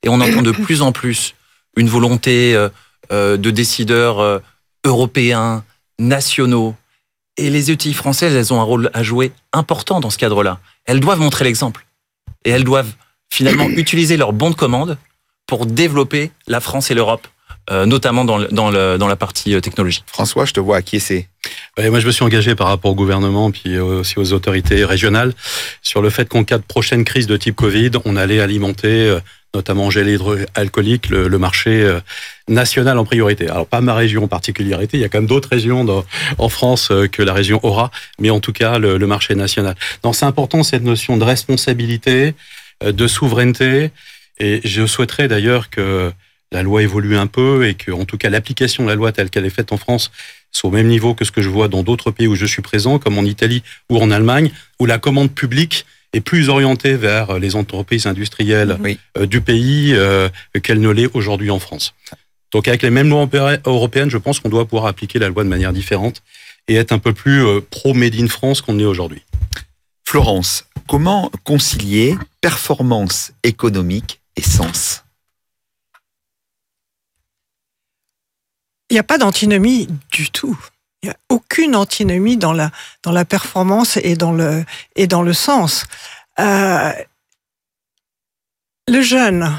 Et on entend de plus en plus une volonté de décideurs européens, nationaux. Et les ETI françaises, elles ont un rôle à jouer important dans ce cadre-là. Elles doivent montrer l'exemple. Et elles doivent finalement utiliser leur bon de commande pour développer la France et l'Europe, notamment dans la partie technologie. François, je te vois acquiescer. Ouais, moi, je me suis engagé par rapport au gouvernement, puis aussi aux autorités régionales, sur le fait qu'en cas de prochaine crise de type Covid, on allait alimenter, notamment en gel hydroalcoolique, le marché national en priorité. Alors, pas ma région en particularité, il y a quand même d'autres régions en France que la région aura, mais en tout cas, le marché national. Donc, c'est important, cette notion de responsabilité, de souveraineté, et je souhaiterais d'ailleurs que la loi évolue un peu et que, en tout cas, l'application de la loi telle qu'elle est faite en France soit au même niveau que ce que je vois dans d'autres pays où je suis présent, comme en Italie ou en Allemagne, où la commande publique est plus orientée vers les entreprises industrielles du pays qu'elle ne l'est aujourd'hui en France. Donc, avec les mêmes lois européennes, je pense qu'on doit pouvoir appliquer la loi de manière différente et être un peu plus pro-Made in France qu'on est aujourd'hui. Florence, comment concilier performance économique et sens ? Il n'y a pas d'antinomie du tout. Il n'y a aucune antinomie dans la performance et dans le sens. Le jeune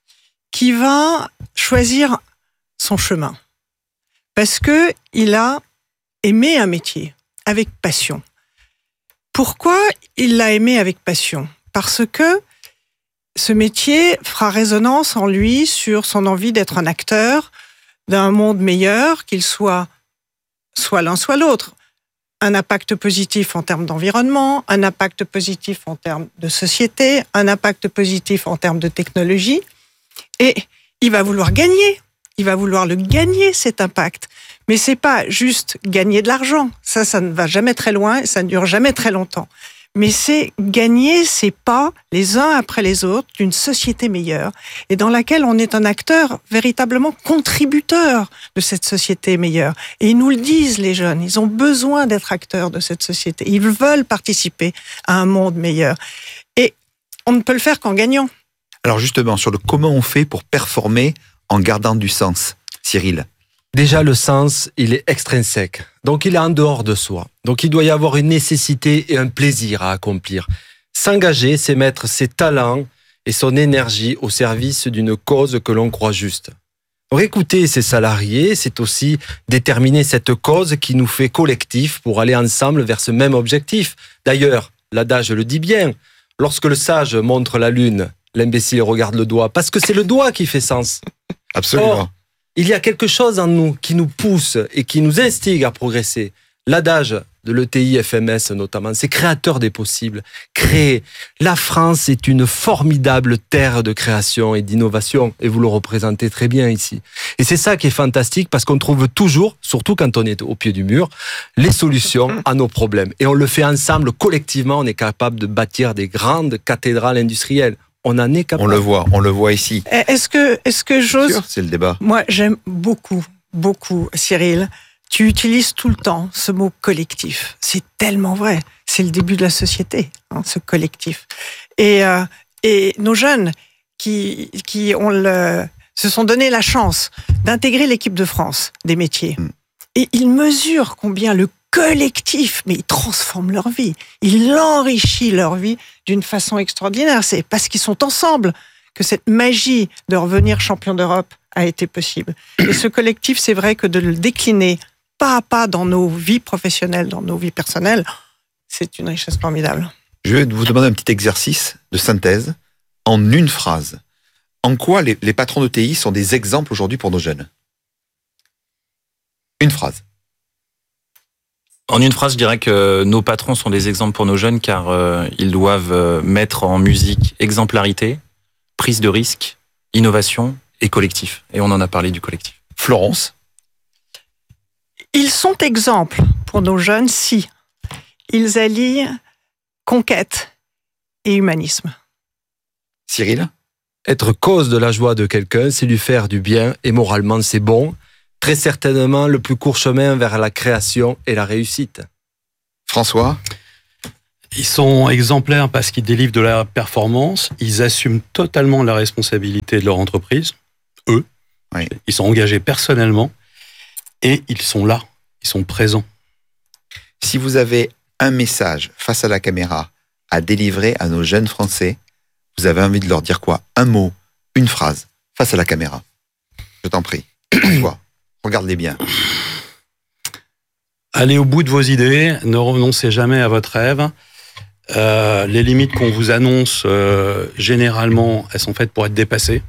qui va choisir son chemin parce que il a aimé un métier avec passion. Pourquoi il l'a aimé avec passion ? Parce que ce métier fera résonance en lui sur son envie d'être un acteur d'un monde meilleur, qu'il soit l'un soit l'autre. Un impact positif en termes d'environnement, un impact positif en termes de société, un impact positif en termes de technologie. Et il va vouloir gagner. Il va vouloir le gagner, cet impact. Mais c'est pas juste gagner de l'argent. Ça ne va jamais très loin et ça ne dure jamais très longtemps. Mais c'est gagner ces pas, les uns après les autres, d'une société meilleure et dans laquelle on est un acteur véritablement contributeur de cette société meilleure. Et ils nous le disent, les jeunes, ils ont besoin d'être acteurs de cette société. Ils veulent participer à un monde meilleur. Et on ne peut le faire qu'en gagnant. Alors justement, sur le comment on fait pour performer en gardant du sens, Cyril. Déjà, le sens, il est extrinsèque. Donc, il est en dehors de soi. Donc, il doit y avoir une nécessité et un plaisir à accomplir. S'engager, c'est mettre ses talents et son énergie au service d'une cause que l'on croit juste. Donc, écouter ses salariés, c'est aussi déterminer cette cause qui nous fait collectif pour aller ensemble vers ce même objectif. D'ailleurs, l'adage le dit bien. Lorsque le sage montre la lune, l'imbécile regarde le doigt. Parce que c'est le doigt qui fait sens. Absolument. Or, il y a quelque chose en nous qui nous pousse et qui nous instigue à progresser. L'adage de l'ETI FMS notamment, c'est créateur des possibles. Créer. La France est une formidable terre de création et d'innovation et vous le représentez très bien ici. Et c'est ça qui est fantastique parce qu'on trouve toujours, surtout quand on est au pied du mur, les solutions à nos problèmes. Et on le fait ensemble, collectivement, on est capable de bâtir des grandes cathédrales industrielles. On en est capable. On le voit ici. Est-ce que j'ose... C'est le débat. Moi, j'aime beaucoup, Cyril. Tu utilises tout le temps ce mot collectif. C'est tellement vrai. C'est le début de la société, ce collectif. Et nos jeunes qui se sont donné la chance d'intégrer l'équipe de France des métiers. Et ils mesurent combien le collectif, mais ils transforment leur vie. Ils enrichissent leur vie d'une façon extraordinaire. C'est parce qu'ils sont ensemble que cette magie de revenir champion d'Europe a été possible. Et ce collectif, c'est vrai que de le décliner pas à pas dans nos vies professionnelles, dans nos vies personnelles, c'est une richesse formidable. Je vais vous demander un petit exercice de synthèse en une phrase. En quoi les patrons de TI sont des exemples aujourd'hui pour nos jeunes ? Une phrase. En une phrase, je dirais que nos patrons sont des exemples pour nos jeunes car ils doivent mettre en musique exemplarité, prise de risque, innovation et collectif. Et on en a parlé du collectif. Florence ? Ils sont exemples pour nos jeunes si ils allient conquête et humanisme. Cyril ? Être cause de la joie de quelqu'un, c'est lui faire du bien et moralement c'est bon. Très certainement le plus court chemin vers la création et la réussite. François ? Ils sont exemplaires parce qu'ils délivrent de la performance, ils assument totalement la responsabilité de leur entreprise, eux. Oui. Ils sont engagés personnellement et ils sont là, ils sont présents. Si vous avez un message face à la caméra à délivrer à nos jeunes Français, vous avez envie de leur dire quoi? Un mot, une phrase, face à la caméra. Je t'en prie. François, regarde-les bien. Allez au bout de vos idées, ne renoncez jamais à votre rêve. Les limites qu'on vous annonce, généralement, elles sont faites pour être dépassées.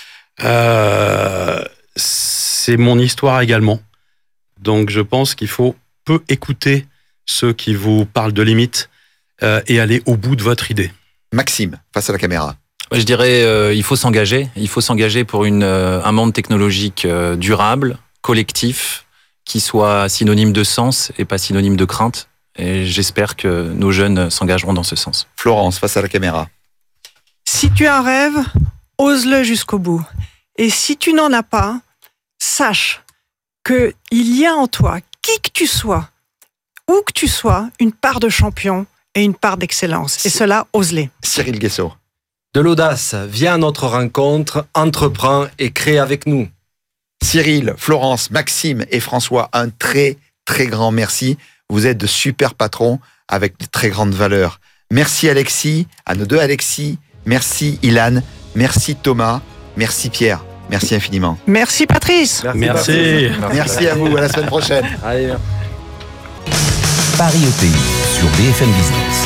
C'est mon histoire également. Donc je pense qu'il faut peu écouter ceux qui vous parlent de limites et aller au bout de votre idée. Maxime, face à la caméra. Je dirais, il faut s'engager. Il faut s'engager pour un monde technologique durable, collectif, qui soit synonyme de sens et pas synonyme de crainte. Et j'espère que nos jeunes s'engageront dans ce sens. Florence, face à la caméra. Si tu as un rêve, ose-le jusqu'au bout. Et si tu n'en as pas, sache qu'il y a en toi, qui que tu sois, où que tu sois, une part de champion et une part d'excellence. Et cela, ose-les. Cyril Guessot. De l'audace, viens à notre rencontre, entreprends et crée avec nous. Cyril, Florence, Maxime et François, un très, très grand merci. Vous êtes de super patrons avec de très grandes valeurs. Merci Alexis, à nos deux Alexis. Merci Ilan, merci Thomas, merci Pierre. Merci infiniment. Merci Patrice. Merci. Merci à vous, à la semaine prochaine. Allez, Paris ETI sur BFM Business.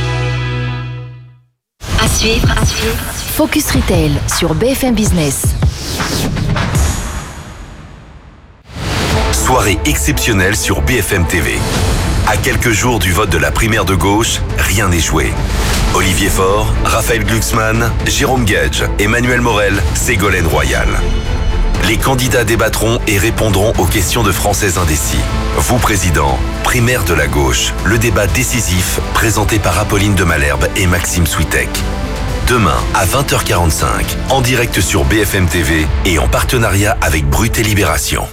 À suivre. Focus Retail sur BFM Business. Soirée exceptionnelle sur BFM TV. À quelques jours du vote de la primaire de gauche, rien n'est joué. Olivier Faure, Raphaël Glucksmann, Jérôme Gage, Emmanuel Morel, Ségolène Royal. Les candidats débattront et répondront aux questions de Français indécis. Vous, président, primaire de la gauche, le débat décisif présenté par Apolline de Malherbe et Maxime Switek. Demain à 20h45, en direct sur BFM TV et en partenariat avec Brut et Libération.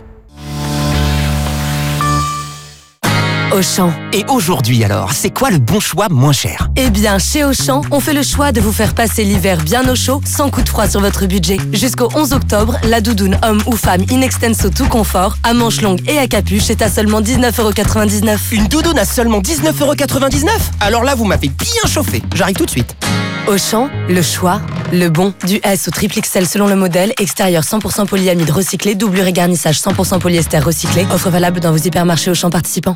Auchan. Et aujourd'hui alors, c'est quoi le bon choix moins cher? Eh bien, chez Auchan, on fait le choix de vous faire passer l'hiver bien au chaud, sans coup de froid sur votre budget. Jusqu'au 11 octobre, la doudoune homme ou femme in extenso tout confort, à manches longues et à capuche est à seulement 19,99 €. Une doudoune à seulement 19,99 €? Alors là, vous m'avez bien chauffé. J'arrive tout de suite. Auchan, le choix, le bon. Du S au triple XL selon le modèle, extérieur 100% polyamide recyclé, doublure et garnissage 100% polyester recyclé. Offre valable dans vos hypermarchés Auchan participants.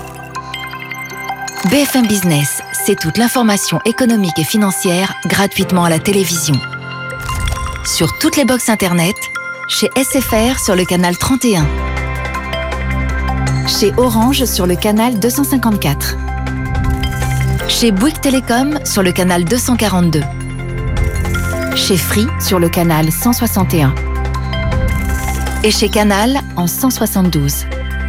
BFM Business, c'est toute l'information économique et financière gratuitement à la télévision. Sur toutes les box internet, chez SFR sur le canal 31, chez Orange sur le canal 254, chez Bouygues Télécom sur le canal 242, chez Free sur le canal 161 et chez Canal en 172.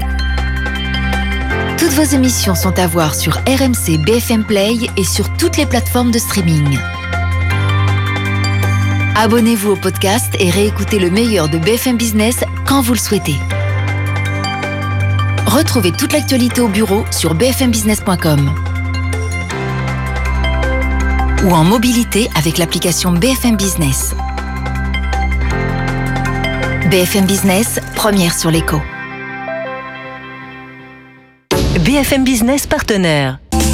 Toutes vos émissions sont à voir sur RMC BFM Play et sur toutes les plateformes de streaming. Abonnez-vous au podcast et réécoutez le meilleur de BFM Business quand vous le souhaitez. Retrouvez toute l'actualité au bureau sur bfmbusiness.com ou en mobilité avec l'application BFM Business. BFM Business, première sur l'écho. BFM Business partenaire.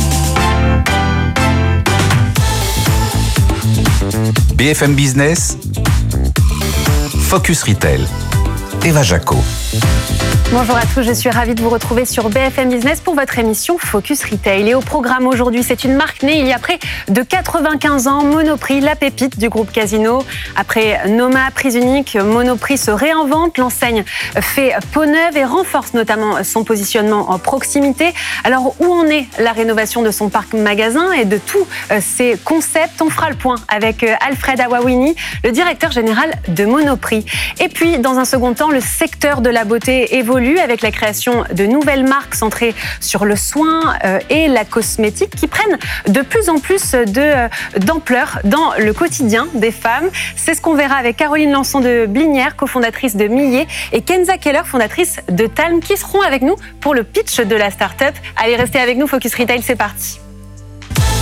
BFM Business, Focus Retail, Eva Jaco. Bonjour à tous, je suis ravie de vous retrouver sur BFM Business pour votre émission Focus Retail. Et au programme aujourd'hui, c'est une marque née il y a près de 95 ans, Monoprix, la pépite du groupe Casino. Après Noma, prise unique, Monoprix se réinvente, l'enseigne fait peau neuve et renforce notamment son positionnement en proximité. Alors où en est la rénovation de son parc magasin et de tous ses concepts? On fera le point avec Alfred Awawini, le directeur général de Monoprix. Et puis, dans un second temps, le secteur de la beauté évolue avec la création de nouvelles marques centrées sur le soin et la cosmétique qui prennent de plus en plus d'ampleur dans le quotidien des femmes. C'est ce qu'on verra avec Caroline Lançon de Blinière, cofondatrice de Millet, et Kenza Keller, fondatrice de Talm, qui seront avec nous pour le pitch de la start-up. Allez, restez avec nous, Focus Retail, c'est parti.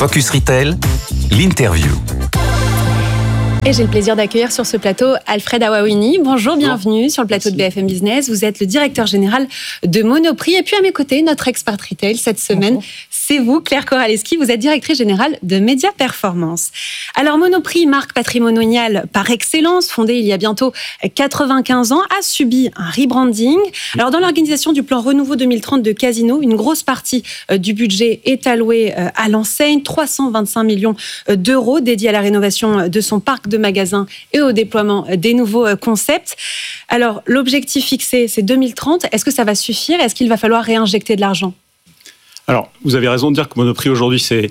Focus Retail, l'interview. Et j'ai le plaisir d'accueillir sur ce plateau Alfred Awawini. Bonjour, bienvenue sur le plateau de BFM Business. Vous êtes le directeur général de Monoprix. Et puis à mes côtés, notre expert retail cette semaine, c'est vous, Claire Koraleski. Vous êtes directrice générale de Média Performance. Alors Monoprix, marque patrimoniale par excellence, fondée il y a bientôt 95 ans, a subi un rebranding. Alors dans l'organisation du plan Renouveau 2030 de Casino, une grosse partie du budget est allouée à l'enseigne, 325 millions d'euros dédiés à la rénovation de son parc de magasins et au déploiement des nouveaux concepts. Alors, l'objectif fixé, c'est 2030. Est-ce que ça va suffire ? Est-ce qu'il va falloir réinjecter de l'argent ? Alors, vous avez raison de dire que Monoprix, aujourd'hui, c'est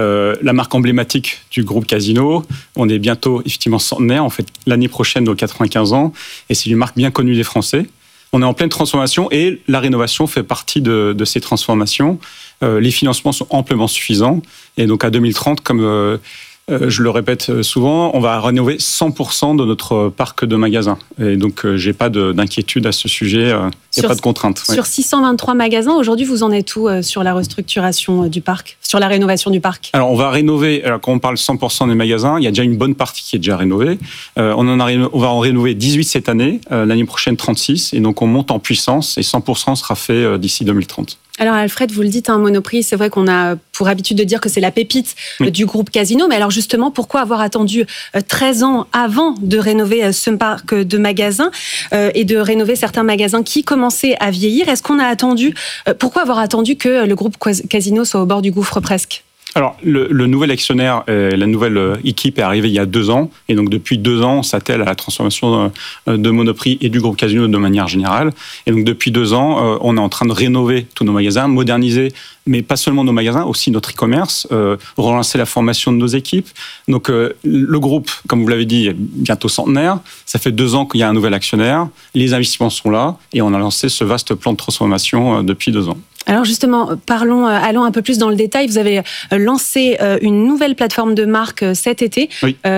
la marque emblématique du groupe Casino. On est bientôt, effectivement, centenaire. En fait, l'année prochaine, nos 95 ans. Et c'est une marque bien connue des Français. On est en pleine transformation et la rénovation fait partie de ces transformations. Les financements sont amplement suffisants. Et donc, à 2030, comme... je le répète souvent, on va rénover 100% de notre parc de magasins. Et donc, j'ai pas d'inquiétude à ce sujet. Il n'y a pas de contrainte. Sur 623 magasins, aujourd'hui, vous en êtes où sur la restructuration du parc, sur la rénovation du parc ? Alors, on va rénover, quand on parle 100% des magasins, il y a déjà une bonne partie qui est déjà rénovée. On va en rénover 18 cette année, l'année prochaine 36. Et donc, on monte en puissance et 100% sera fait d'ici 2030. Alors Alfred, vous le dites, Monoprix, c'est vrai qu'on a pour habitude de dire que c'est la pépite du groupe Casino, mais alors justement, pourquoi avoir attendu 13 ans avant de rénover ce parc de magasins et de rénover certains magasins qui commençaient à vieillir ? Est-ce qu'on a attendu, pourquoi avoir attendu que le groupe Casino soit au bord du gouffre presque ? Alors, le nouvel actionnaire, la nouvelle équipe est arrivée il y a 2 ans. Et donc, depuis 2 ans, on s'attelle à la transformation de Monoprix et du groupe Casino de manière générale. Et donc, depuis 2 ans, on est en train de rénover tous nos magasins, moderniser, mais pas seulement nos magasins, aussi notre e-commerce, relancer la formation de nos équipes. Donc, le groupe, comme vous l'avez dit, est bientôt centenaire. Ça fait 2 ans qu'il y a un nouvel actionnaire. Les investissements sont là. Et on a lancé ce vaste plan de transformation depuis 2 ans. Alors justement, allons un peu plus dans le détail. Vous avez lancé une nouvelle plateforme de marque cet été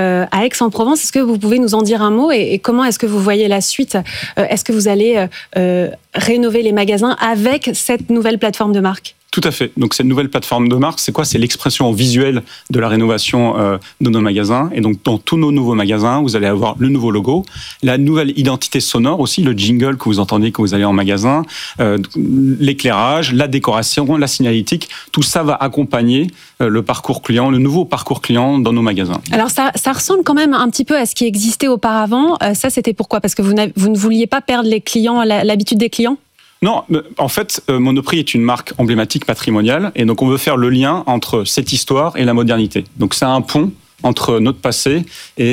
à Aix-en-Provence. Est-ce que vous pouvez nous en dire un mot et comment est-ce que vous voyez la suite ? Est-ce que vous allez rénover les magasins avec cette nouvelle plateforme de marque ? Tout à fait. Donc, cette nouvelle plateforme de marque, c'est quoi ? C'est l'expression visuelle de la rénovation de nos magasins. Et donc, dans tous nos nouveaux magasins, vous allez avoir le nouveau logo, la nouvelle identité sonore aussi, le jingle que vous entendez quand vous allez en magasin, l'éclairage, la décoration, la signalétique. Tout ça va accompagner le parcours client, le nouveau parcours client dans nos magasins. Alors, ça ressemble quand même un petit peu à ce qui existait auparavant. Ça, c'était pourquoi ? Parce que vous ne vouliez pas perdre les clients, l'habitude des clients ? Non, en fait, Monoprix est une marque emblématique patrimoniale et donc on veut faire le lien entre cette histoire et la modernité. Donc c'est un pont entre notre passé et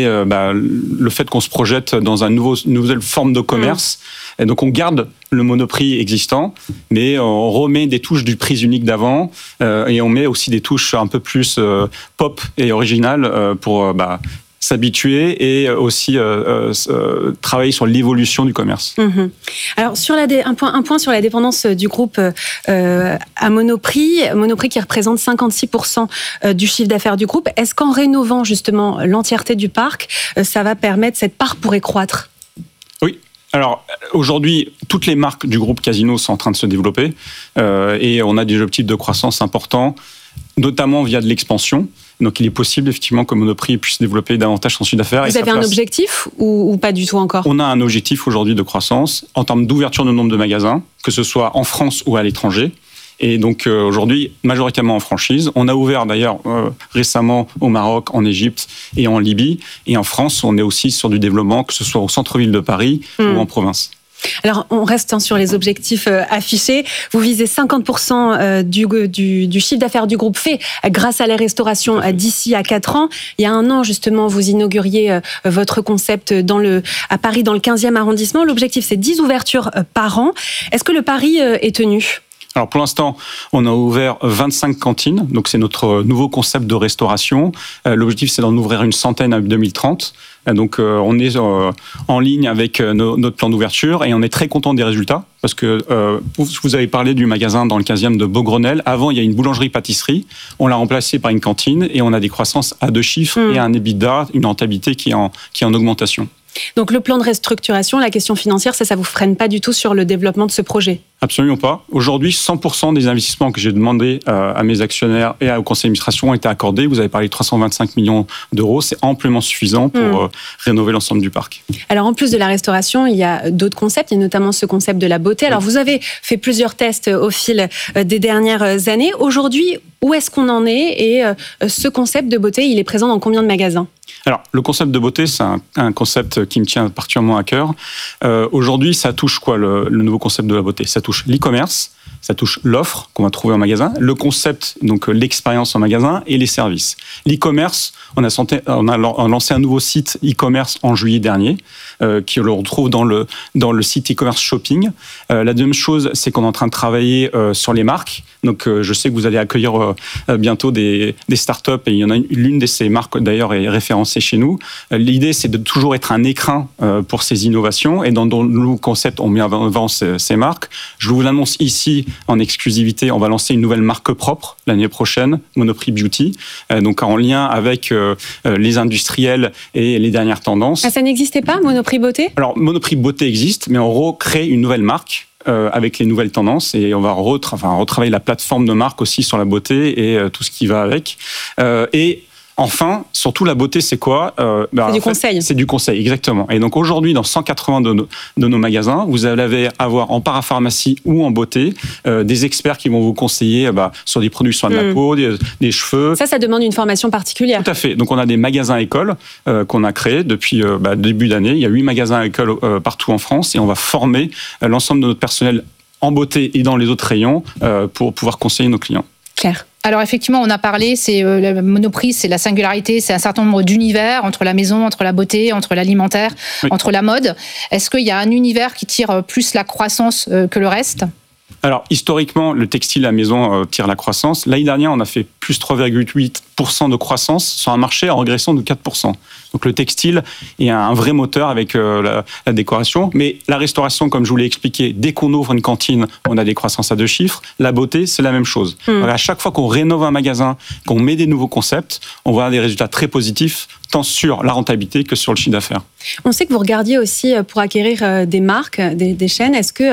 le fait qu'on se projette dans une nouvelle forme de commerce. Et donc on garde le Monoprix existant, mais on remet des touches du prix unique d'avant et on met aussi des touches un peu plus pop et originales pour s'habituer et aussi travailler sur l'évolution du commerce. Alors, un point sur la dépendance du groupe à Monoprix qui représente 56% du chiffre d'affaires du groupe. Est-ce qu'en rénovant justement l'entièreté du parc, ça va permettre, cette part pourrait croître ? Oui. Alors, aujourd'hui, toutes les marques du groupe Casino sont en train de se développer et on a des objectifs de croissance importants, notamment via de l'expansion. Donc, il est possible, effectivement, que Monoprix puisse développer davantage son chiffre d'affaires. Vous avez un objectif ou pas du tout encore ? On a un objectif aujourd'hui de croissance en termes d'ouverture de nombre de magasins, que ce soit en France ou à l'étranger. Et donc, aujourd'hui, majoritairement en franchise. On a ouvert d'ailleurs récemment au Maroc, en Égypte et en Libye. Et en France, on est aussi sur du développement, que ce soit au centre-ville de Paris ou en province. Alors, on reste sur les objectifs affichés. Vous visez 50% du chiffre d'affaires du groupe fait grâce à la restauration d'ici à 4 ans. Il y a 1 an, justement, vous inauguriez votre concept à Paris, dans le 15e arrondissement. L'objectif, c'est 10 ouvertures par an. Est-ce que le pari est tenu ? Alors pour l'instant, on a ouvert 25 cantines, donc c'est notre nouveau concept de restauration. L'objectif, c'est d'en ouvrir une centaine à 2030. Donc on est en ligne avec notre plan d'ouverture et on est très content des résultats parce que vous avez parlé du magasin dans le 15e de Beaugrenelle. Avant, il y a une boulangerie-pâtisserie. On l'a remplacé par une cantine et on a des croissances à 2 chiffres et un EBITDA, une rentabilité qui est en augmentation. Donc le plan de restructuration, la question financière, ça vous freine pas du tout sur le développement de ce projet ? Absolument pas. Aujourd'hui, 100% des investissements que j'ai demandé à mes actionnaires et au conseil d'administration ont été accordés. Vous avez parlé de 325 millions d'euros. C'est amplement suffisant pour rénover l'ensemble du parc. Alors, en plus de la restauration, il y a d'autres concepts. Il y a notamment ce concept de la beauté. Alors, vous avez fait plusieurs tests au fil des dernières années. Aujourd'hui, où est-ce qu'on en est et ce concept de beauté, il est présent dans combien de magasins ? Alors, le concept de beauté, c'est un concept qui me tient particulièrement à cœur. Aujourd'hui, ça touche quoi, le nouveau concept de la beauté ? Ça touche l'e-commerce, ça touche l'offre qu'on va trouver en magasin, le concept, donc l'expérience en magasin et les services. L'e-commerce, on a lancé un nouveau site e-commerce en juillet dernier, qui le retrouve dans le site e-commerce shopping. La deuxième chose, c'est qu'on est en train de travailler sur les marques. Donc, je sais que vous allez accueillir bientôt des startups et il y en a l'une de ces marques d'ailleurs est référencée chez nous. L'idée, c'est de toujours être un écrin pour ces innovations et dans le concept, on met en avant ces marques. Je vous l'annonce ici en exclusivité, on va lancer une nouvelle marque propre l'année prochaine, Monoprix Beauty, donc en lien avec les industriels et les dernières tendances. Ah, ça n'existait pas, Monoprix Beauté ? Alors, Monoprix Beauté existe, mais on recrée une nouvelle marque avec les nouvelles tendances et on va retravailler la plateforme de marque aussi sur la beauté et tout ce qui va avec. Et enfin, surtout la beauté, c'est quoi ? C'est du conseil. C'est du conseil, exactement. Et donc aujourd'hui, dans 180 de nos magasins, vous allez avoir en parapharmacie ou en beauté des experts qui vont vous conseiller sur des produits soins de la peau, des cheveux. Ça demande une formation particulière. Tout à fait. Donc on a des magasins écoles qu'on a créés depuis début d'année. Il y a 8 magasins écoles partout en France et on va former l'ensemble de notre personnel en beauté et dans les autres rayons pour pouvoir conseiller nos clients. Claire. Alors effectivement, on a parlé, c'est le Monoprix, c'est la singularité, c'est un certain nombre d'univers entre la maison, entre la beauté, entre l'alimentaire, entre la mode. Est-ce qu'il y a un univers qui tire plus la croissance que le reste ? Alors, historiquement, le textile à maison tire la croissance. L'année dernière, on a fait plus 3,8% de croissance sur un marché en régression de 4%. Donc, le textile est un vrai moteur avec la décoration. Mais la restauration, comme je vous l'ai expliqué, dès qu'on ouvre une cantine, on a des croissances à 2 chiffres. La beauté, c'est la même chose. Alors, à chaque fois qu'on rénove un magasin, qu'on met des nouveaux concepts, on voit des résultats très positifs, tant sur la rentabilité que sur le chiffre d'affaires. On sait que vous regardiez aussi pour acquérir des marques, des chaînes. Est-ce que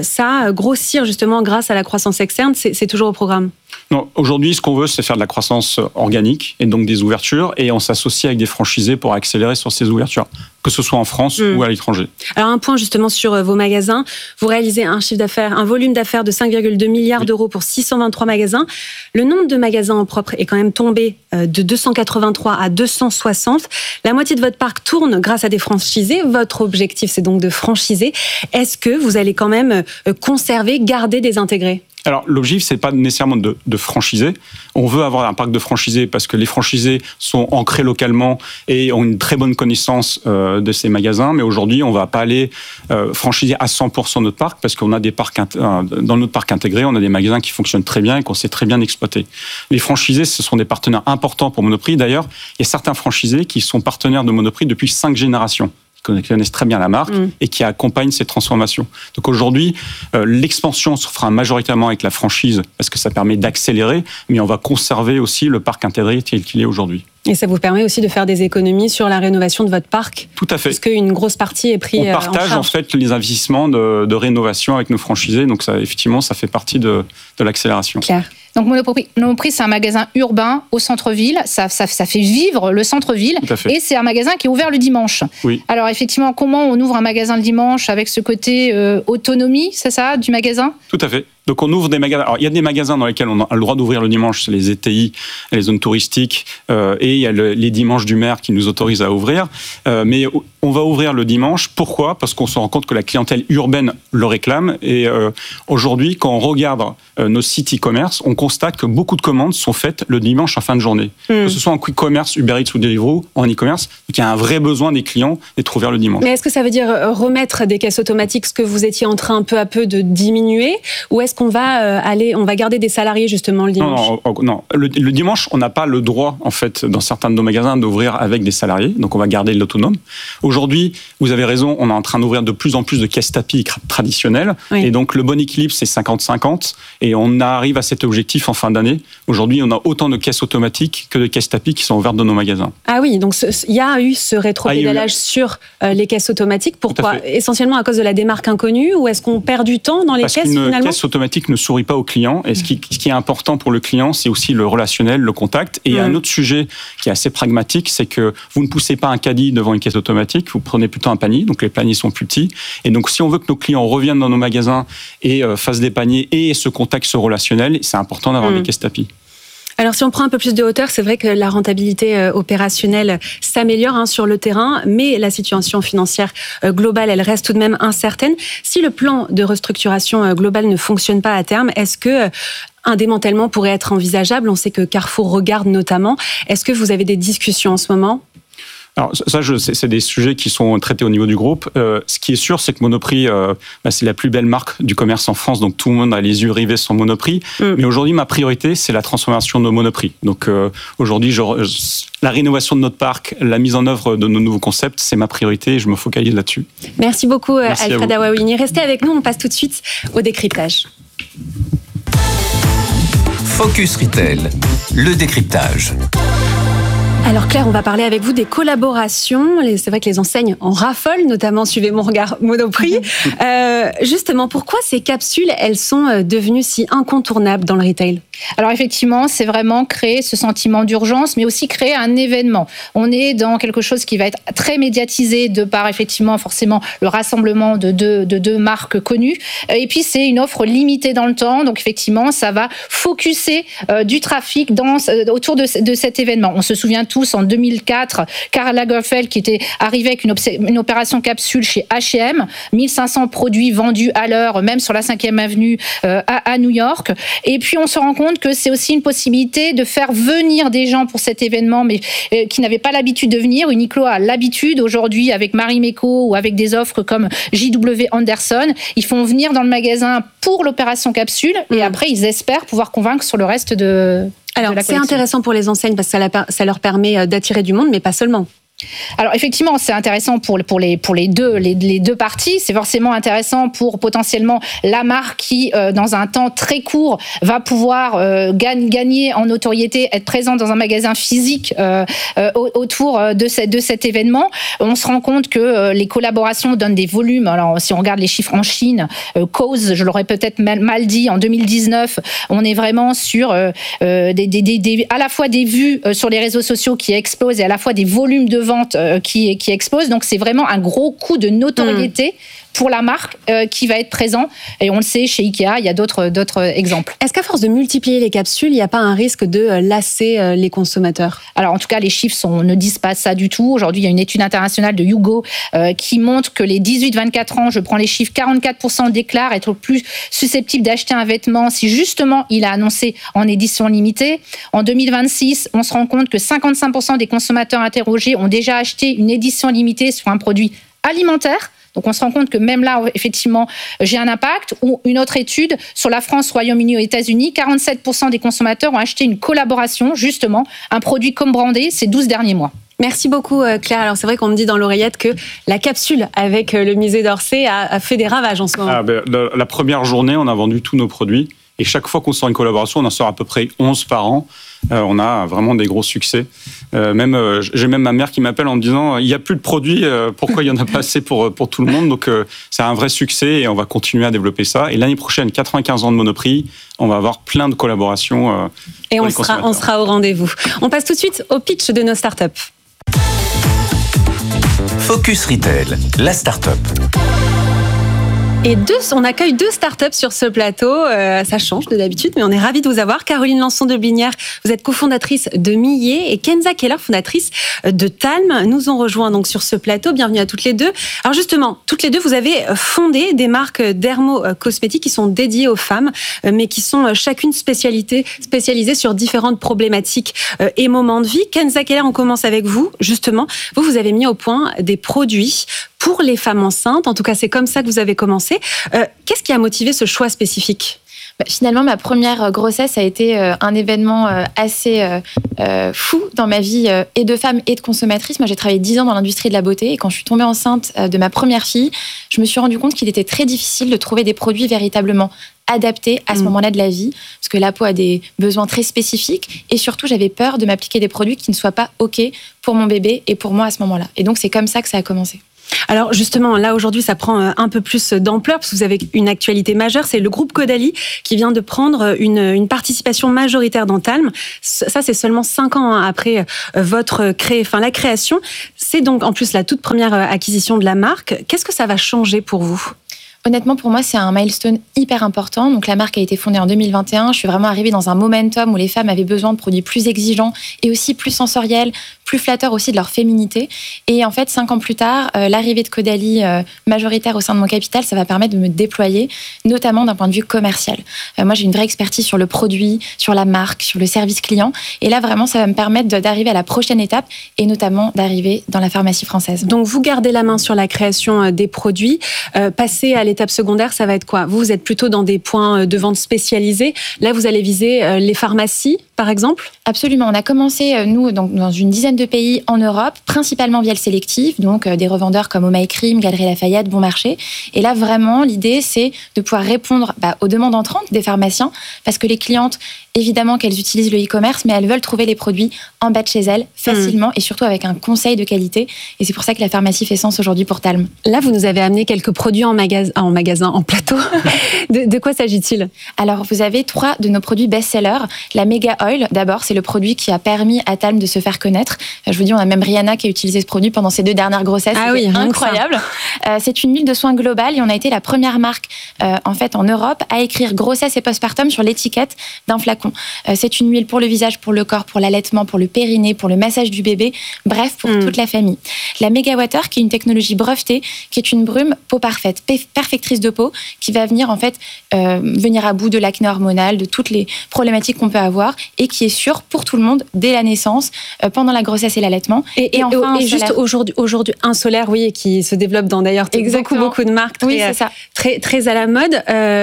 ça grossir justement grâce à la croissance externe, c'est toujours au programme ? Non, aujourd'hui, ce qu'on veut, c'est faire de la croissance organique et donc des ouvertures et on s'associe avec des franchisés pour accélérer sur ces ouvertures, que ce soit en France ou à l'étranger. Alors un point justement sur vos magasins, vous réalisez un volume d'affaires de 5,2 milliards d'euros pour 623 magasins. Le nombre de magasins en propre est quand même tombé de 283 à 260. La moitié de votre parc tourne grâce à des franchisés. Votre objectif, c'est donc de franchiser. Est-ce que vous allez quand même conserver, garder des intégrés ? Alors, l'objectif, c'est pas nécessairement de franchiser. On veut avoir un parc de franchisés parce que les franchisés sont ancrés localement et ont une très bonne connaissance de ces magasins. Mais aujourd'hui, on va pas aller franchiser à 100% notre parc parce qu'on a des parcs dans notre parc intégré, on a des magasins qui fonctionnent très bien et qu'on sait très bien exploiter. Les franchisés, ce sont des partenaires importants pour Monoprix. D'ailleurs, il y a certains franchisés qui sont partenaires de Monoprix depuis 5 générations. Qui connaissent très bien la marque et qui accompagnent ces transformations. Donc aujourd'hui, l'expansion se fera majoritairement avec la franchise parce que ça permet d'accélérer, mais on va conserver aussi le parc intégré tel qu'il est aujourd'hui. Et ça vous permet aussi de faire des économies sur la rénovation de votre parc ? Tout à fait. Parce qu'une grosse partie est prise en charge. On partage en fait les investissements de rénovation avec nos franchisés, donc ça, effectivement, ça fait partie de l'accélération. Claire. Donc Monoprix, c'est un magasin urbain au centre-ville. Ça fait vivre le centre-ville. Et c'est un magasin qui est ouvert le dimanche. Oui. Alors effectivement, comment on ouvre un magasin le dimanche avec ce côté autonomie, c'est ça, du magasin ? Tout à fait. Donc on ouvre des magasins. Alors il y a des magasins dans lesquels on a le droit d'ouvrir le dimanche, c'est les ETI, les zones touristiques, et il y a les dimanches du maire qui nous autorisent à ouvrir. Mais on va ouvrir le dimanche. Pourquoi ? Parce qu'on se rend compte que la clientèle urbaine le réclame. Et aujourd'hui, quand on regarde nos sites e-commerce, on constate que beaucoup de commandes sont faites le dimanche en fin de journée. Que ce soit en quick commerce, Uber Eats ou Deliveroo, en e-commerce, il y a un vrai besoin des clients d'être ouverts le dimanche. Mais est-ce que ça veut dire remettre des caisses automatiques, ce que vous étiez en train peu à peu de diminuer, ou est-ce qu'on va on va garder des salariés justement le dimanche ? Non. Le dimanche, on n'a pas le droit, en fait, dans certains de nos magasins, d'ouvrir avec des salariés. Donc, on va garder l'autonome. Aujourd'hui, vous avez raison, on est en train d'ouvrir de plus en plus de caisses tapis traditionnelles. Oui. Et donc, le bon équilibre, c'est 50-50. Et on arrive à cet objectif en fin d'année. Aujourd'hui, on a autant de caisses automatiques que de caisses tapis qui sont ouvertes dans nos magasins. Ah oui, donc il y a eu ce rétropédalage sur les caisses automatiques. Pourquoi ? Essentiellement à cause de la démarque inconnue, ou est-ce qu'on perd du temps dans les caisses finalement ? Parce qu'une caisse automatique ne sourit pas au client. Et ce qui est important pour le client, c'est aussi le relationnel, le contact. Et un autre sujet qui est assez pragmatique, c'est que vous ne poussez pas un caddie devant une caisse automatique, vous prenez plutôt un panier, donc les paniers sont plus petits. Et donc si on veut que nos clients reviennent dans nos magasins et fassent des paniers et ce contact, ce relationnel, c'est important d'avoir des caisses tapis. Alors si on prend un peu plus de hauteur, c'est vrai que la rentabilité opérationnelle s'améliore sur le terrain, mais la situation financière globale, elle reste tout de même incertaine. Si le plan de restructuration globale ne fonctionne pas à terme, est-ce que un démantèlement pourrait être envisageable ? On sait que Carrefour regarde notamment. Est-ce que vous avez des discussions en ce moment ? Alors ça, c'est des sujets qui sont traités au niveau du groupe. Ce qui est sûr, c'est que Monoprix, c'est la plus belle marque du commerce en France, donc tout le monde a les yeux rivés sur Monoprix. Mais aujourd'hui, ma priorité, c'est la transformation de nos Monoprix. Donc aujourd'hui, la rénovation de notre parc, la mise en œuvre de nos nouveaux concepts, c'est ma priorité et je me focalise là-dessus. Merci beaucoup, Alfred Awawini. Restez avec nous, on passe tout de suite au décryptage. Focus Retail, le décryptage. Alors Claire, on va parler avec vous des collaborations. C'est vrai que les enseignes en raffolent, notamment suivez mon regard Monoprix. Justement, pourquoi ces capsules, elles sont devenues si incontournables dans le retail ? Alors effectivement, c'est vraiment créer ce sentiment d'urgence, mais aussi créer un événement. On est dans quelque chose qui va être très médiatisé de par effectivement forcément le rassemblement de deux marques connues. Et puis c'est une offre limitée dans le temps, donc effectivement ça va focuser du trafic autour de cet événement. On se souvient tous en 2004, Karl Lagerfeld qui était arrivé avec une opération capsule chez H&M, 1500 produits vendus à l'heure, même sur la 5e avenue à New York. Et puis on se rend compte que c'est aussi une possibilité de faire venir des gens pour cet événement, mais qui n'avaient pas l'habitude de venir. Uniqlo a l'habitude aujourd'hui avec Marimekko ou avec des offres comme JW Anderson, ils font venir dans le magasin pour l'opération capsule et après ils espèrent pouvoir convaitre sur le reste de Alors c'est intéressant pour les enseignes parce que ça leur permet d'attirer du monde, mais pas seulement. Alors effectivement, c'est intéressant pour les deux parties. C'est forcément intéressant pour potentiellement la marque qui, dans un temps très court, va pouvoir gagner en notoriété, être présente dans un magasin physique autour de cet événement. On se rend compte que les collaborations donnent des volumes. Alors si on regarde les chiffres en Chine, Cause, je l'aurais peut-être mal dit, en 2019, on est vraiment sur à la fois des vues sur les réseaux sociaux qui explosent et à la fois des volumes de vente qui explose. Donc c'est vraiment un gros coup de notoriété pour la marque qui va être présent. Et on le sait, chez Ikea, il y a d'autres exemples. Est-ce qu'à force de multiplier les capsules, il n'y a pas un risque de lasser les consommateurs ? Alors en tout cas, les chiffres ne disent pas ça du tout. Aujourd'hui, il y a une étude internationale de Hugo qui montre que les 18-24 ans, je prends les chiffres, 44% déclarent être plus susceptibles d'acheter un vêtement si justement il a annoncé en édition limitée. En 2026, on se rend compte que 55% des consommateurs interrogés ont déjà acheté une édition limitée sur un produit alimentaire. Donc on se rend compte que même là, effectivement, j'ai un impact. Ou une autre étude sur la France, Royaume-Uni et États-Unis, 47% des consommateurs ont acheté une collaboration, justement, un produit comme brandé ces 12 derniers mois. Merci beaucoup Claire. Alors c'est vrai qu'on me dit dans l'oreillette que la capsule avec le musée d'Orsay a fait des ravages en ce moment. La première journée, on a vendu tous nos produits. Et chaque fois qu'on sort une collaboration, on en sort à peu près 11 par an. On a vraiment des gros succès. J'ai même ma mère qui m'appelle en me disant il n'y a plus de produits, pourquoi il y en a pas assez pour tout le monde. Donc c'est un vrai succès et on va continuer à développer ça. Et l'année prochaine, 95 ans de Monoprix, on va avoir plein de collaborations. Et on sera au rendez-vous. On passe tout de suite au pitch de nos startups. Focus Retail, la startup. Et on accueille 2 startups sur ce plateau. Ça change de d'habitude, mais on est ravis de vous avoir. Caroline Lançon de Blinière, vous êtes cofondatrice de Millet, et Kenza Keller, fondatrice de Talm, nous ont rejoints donc sur ce plateau. Bienvenue à toutes les deux. Alors justement, toutes les deux, vous avez fondé des marques dermo-cosmétiques qui sont dédiées aux femmes, mais qui sont chacune spécialisées sur différentes problématiques et moments de vie. Kenza Keller, on commence avec vous. Justement, vous avez mis au point des produits pour les femmes enceintes. En tout cas, c'est comme ça que vous avez commencé. Qu'est-ce qui a motivé ce choix spécifique ? Finalement, ma première grossesse a été un événement assez fou dans ma vie et de femme et de consommatrice. Moi, j'ai travaillé 10 ans dans l'industrie de la beauté et quand je suis tombée enceinte de ma première fille, je me suis rendu compte qu'il était très difficile de trouver des produits véritablement adaptés à ce moment-là de la vie, parce que la peau a des besoins très spécifiques et surtout, j'avais peur de m'appliquer des produits qui ne soient pas OK pour mon bébé et pour moi à ce moment-là. Et donc, c'est comme ça que ça a commencé. Alors justement, là aujourd'hui, ça prend un peu plus d'ampleur parce que vous avez une actualité majeure. C'est le groupe Caudalie qui vient de prendre une participation majoritaire dans Talm. Ça, c'est seulement 5 ans après la création. C'est donc en plus la toute première acquisition de la marque. Qu'est-ce que ça va changer pour vous ? Honnêtement, pour moi, c'est un milestone hyper important. Donc, la marque a été fondée en 2021. Je suis vraiment arrivée dans un momentum où les femmes avaient besoin de produits plus exigeants et aussi plus sensoriels, plus flatteurs aussi de leur féminité. Et en fait, 5 ans plus tard, l'arrivée de Caudalie majoritaire au sein de mon capital, ça va permettre de me déployer, notamment d'un point de vue commercial. Moi, j'ai une vraie expertise sur le produit, sur la marque, sur le service client. Et là, vraiment, ça va me permettre d'arriver à la prochaine étape et notamment d'arriver dans la pharmacie française. Donc, vous gardez la main sur la création des produits. Passer à l'étape secondaire, ça va être quoi ? Vous êtes plutôt dans des points de vente spécialisés. Là, vous allez viser les pharmacies, par exemple ? Absolument. On a commencé, nous, dans une dizaine de pays en Europe, principalement via le sélectif, donc des revendeurs comme Oh My Cream, Galeries Lafayette, Bon Marché. Et là, vraiment, l'idée, c'est de pouvoir répondre aux demandes entrantes des pharmaciens, parce que les clientes, évidemment qu'elles utilisent le e-commerce, mais elles veulent trouver les produits en bas de chez elles, facilement, et surtout avec un conseil de qualité. Et c'est pour ça que la pharmacie fait sens aujourd'hui pour Talm. Là, vous nous avez amené quelques produits en plateau. De quoi s'agit-il ? Alors, vous avez 3 de nos produits best-sellers. La Mega Oil, d'abord, c'est le produit qui a permis à Talm de se faire connaître. Je vous dis, on a même Rihanna qui a utilisé ce produit pendant ses 2 dernières grossesses. C'était incroyable. C'est une huile de soin globale et on a été la première marque, en Europe, à écrire grossesse et postpartum sur l'étiquette d'un flacon. C'est une huile pour le visage, pour le corps, pour l'allaitement, pour le périnée, pour le massage du bébé, bref, pour toute la famille. La Mega Water, qui est une technologie brevetée, qui est une brume peau parfaite, perfectrice de peau, qui va venir venir à bout de l'acné hormonal, de toutes les problématiques qu'on peut avoir, et qui est sûre pour tout le monde dès la naissance, pendant la grossesse et l'allaitement. Et enfin, juste aujourd'hui, un solaire, oui, qui se développe dans d'ailleurs beaucoup de marques très à la mode.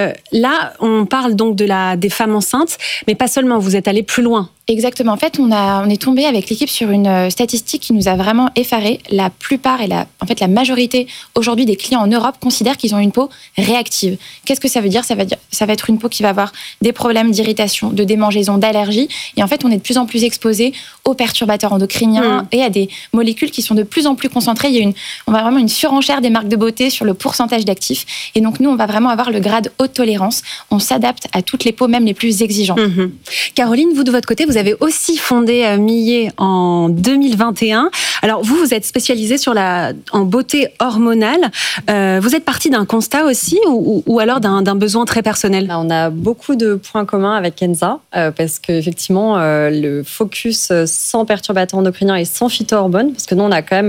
Là, on parle donc des femmes enceintes, mais pas seulement, vous êtes allé plus loin. Exactement. En fait, on est tombé avec l'équipe sur une statistique qui nous a vraiment effarés. La plupart et la majorité aujourd'hui des clients en Europe considèrent qu'ils ont une peau réactive. Qu'est-ce que ça veut dire ? Ça va être une peau qui va avoir des problèmes d'irritation, de démangeaison, d'allergie. Et en fait, on est de plus en plus exposé aux perturbateurs endocriniens et à des molécules qui sont de plus en plus concentrées. On va vraiment une surenchère des marques de beauté sur le pourcentage d'actifs. Et donc, nous, on va vraiment avoir le grade haute tolérance. On s'adapte à toutes les peaux, même les plus exigeantes. Caroline, vous, de votre côté, vous avez aussi fondé Millet en 2021. Alors, vous êtes spécialisée en beauté hormonale. Vous êtes partie d'un constat aussi ou alors d'un besoin très personnel ? On a beaucoup de points communs avec Kenza parce qu'effectivement, le focus sans perturbateurs endocriniens et sans phytohormones, parce que nous, on a quand même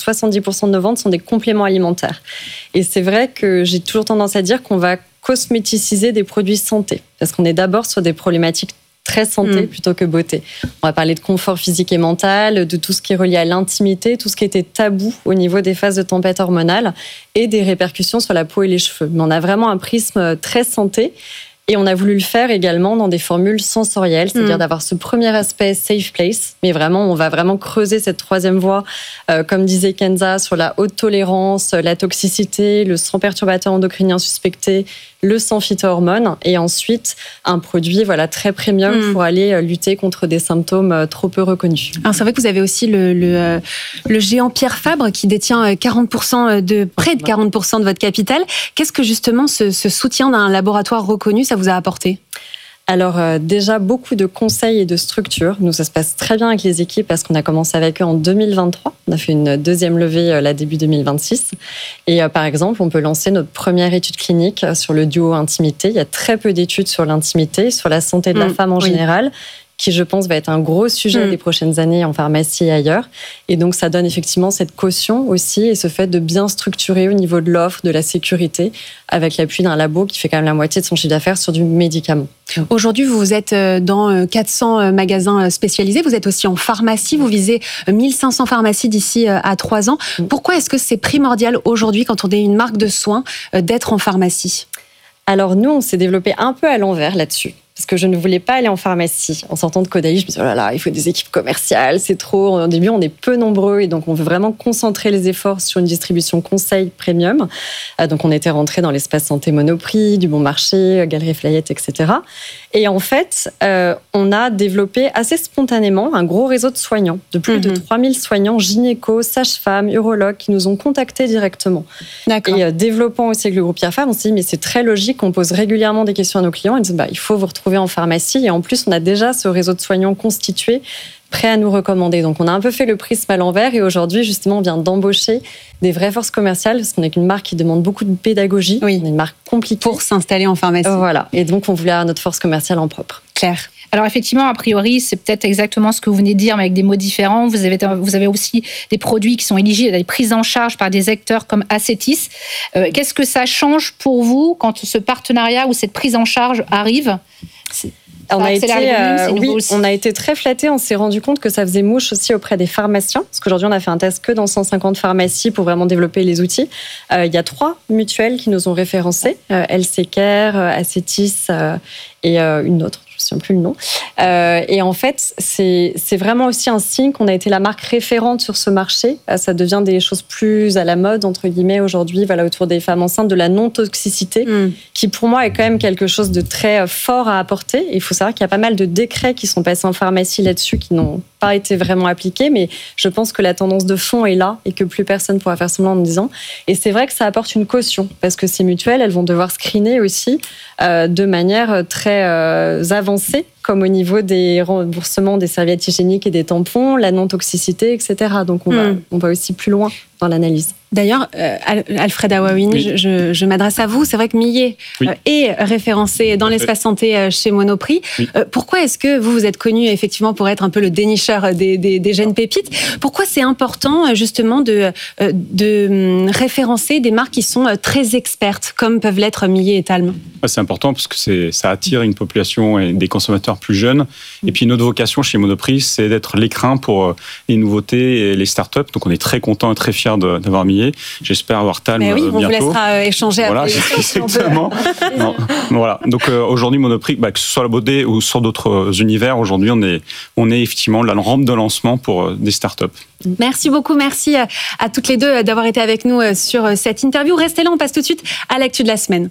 70% de nos ventes sont des compléments alimentaires. Et c'est vrai que j'ai toujours tendance à dire qu'on va cosméticiser des produits santé parce qu'on est d'abord sur des problématiques très santé plutôt que beauté. On va parler de confort physique et mental, de tout ce qui est relié à l'intimité, tout ce qui était tabou au niveau des phases de tempête hormonale et des répercussions sur la peau et les cheveux. Mais on a vraiment un prisme très santé et on a voulu le faire également dans des formules sensorielles, c'est-à-dire d'avoir ce premier aspect safe place, mais vraiment, on va vraiment creuser cette troisième voie, comme disait Kenza, sur la haute tolérance, la toxicité, le sans perturbateur endocrinien suspecté, le sans phytohormones et ensuite un produit très premium pour aller lutter contre des symptômes trop peu reconnus. Alors c'est vrai que vous avez aussi le géant Pierre Fabre qui détient près de 40% de votre capital. Qu'est-ce que justement ce soutien d'un laboratoire reconnu, ça vous a apporté ? Alors déjà, beaucoup de conseils et de structures. Nous, ça se passe très bien avec les équipes parce qu'on a commencé avec eux en 2023. On a fait une deuxième levée début 2026. Et par exemple, on peut lancer notre première étude clinique sur le duo intimité. Il y a très peu d'études sur l'intimité, sur la santé de la femme en général, qui, je pense, va être un gros sujet des prochaines années en pharmacie et ailleurs. Et donc, ça donne effectivement cette caution aussi et ce fait de bien structurer au niveau de l'offre, de la sécurité, avec l'appui d'un labo qui fait quand même la moitié de son chiffre d'affaires sur du médicament. Aujourd'hui, vous êtes dans 400 magasins spécialisés. Vous êtes aussi en pharmacie. Vous visez 1500 pharmacies d'ici à 3 ans. Pourquoi est-ce que c'est primordial aujourd'hui, quand on est une marque de soins, d'être en pharmacie ? Alors nous, on s'est développé un peu à l'envers là-dessus. Parce que je ne voulais pas aller en pharmacie. En sortant de Caudalie, je me disais, oh là là, il faut des équipes commerciales, c'est trop. Au début, on est peu nombreux et donc on veut vraiment concentrer les efforts sur une distribution conseil premium. Donc on était rentré dans l'espace santé Monoprix, du Bon Marché, Galeries Lafayette, etc. Et en fait, on a développé assez spontanément un gros réseau de soignants, de plus de 3000 soignants, gynécos, sages-femmes, urologues, qui nous ont contactés directement. D'accord. Et développant aussi avec le groupe Pierre Fabre, on s'est dit, mais c'est très logique, on pose régulièrement des questions à nos clients. Ils disent, il faut vous retrouver en pharmacie. Et en plus, on a déjà ce réseau de soignants constitué, prêt à nous recommander. Donc, on a un peu fait le prisme à l'envers. Et aujourd'hui, justement, on vient d'embaucher des vraies forces commerciales, parce qu'on est une marque qui demande beaucoup de pédagogie. Oui. On est une marque compliquée. Pour s'installer en pharmacie. Voilà. Et donc, on voulait avoir notre force commerciale en propre. Claire. Alors effectivement, a priori, c'est peut-être exactement ce que vous venez de dire, mais avec des mots différents. Vous avez aussi des produits qui sont éligibles à des prises en charge par des acteurs comme Ascetis. Qu'est-ce que ça change pour vous quand ce partenariat ou cette prise en charge arrive ? On a été très flattés. On s'est rendu compte que ça faisait mouche aussi auprès des pharmaciens. Parce qu'aujourd'hui, on a fait un test que dans 150 pharmacies pour vraiment développer les outils. Il y a 3 mutuelles qui nous ont référencés. LC Care, Ascetis et une autre. Je ne sais plus le nom. Et en fait, c'est vraiment aussi un signe qu'on a été la marque référente sur ce marché. Ça devient des choses plus à la mode, entre guillemets, aujourd'hui, autour des femmes enceintes, de la non-toxicité, qui pour moi est quand même quelque chose de très fort à apporter. Et il faut savoir qu'il y a pas mal de décrets qui sont passés en pharmacie là-dessus, qui n'ont pas été vraiment appliqués, mais je pense que la tendance de fond est là et que plus personne ne pourra faire semblant en me disant. Et c'est vrai que ça apporte une caution, parce que ces mutuelles, elles vont devoir screener aussi de manière très avancée, comme au niveau des remboursements des serviettes hygiéniques et des tampons, la non-toxicité, etc. Donc on va aussi plus loin dans l'analyse. D'ailleurs, Alfred Awawini, je m'adresse à vous. C'est vrai que Millet est référencé dans l'espace santé chez Monoprix. Pourquoi est-ce que vous êtes connu effectivement pour être un peu le dénicheur des jeunes pépites ? Pourquoi c'est important justement de référencer des marques qui sont très expertes, comme peuvent l'être Millet et Talm ? C'est important parce que ça attire une population et des consommateurs plus jeunes. Et puis notre vocation chez Monoprix, c'est d'être l'écrin pour les nouveautés et les startups. Donc on est très content et très fiers d'avoir Millet. J'espère avoir Talm bientôt. On vous laissera échanger voilà, après. Exactement. Voilà. Donc aujourd'hui, Monoprix, que ce soit la beauté ou sur d'autres univers, aujourd'hui, on est effectivement la rampe de lancement pour des startups. Merci beaucoup. Merci à toutes les deux d'avoir été avec nous sur cette interview. Restez là, on passe tout de suite à l'actu de la semaine.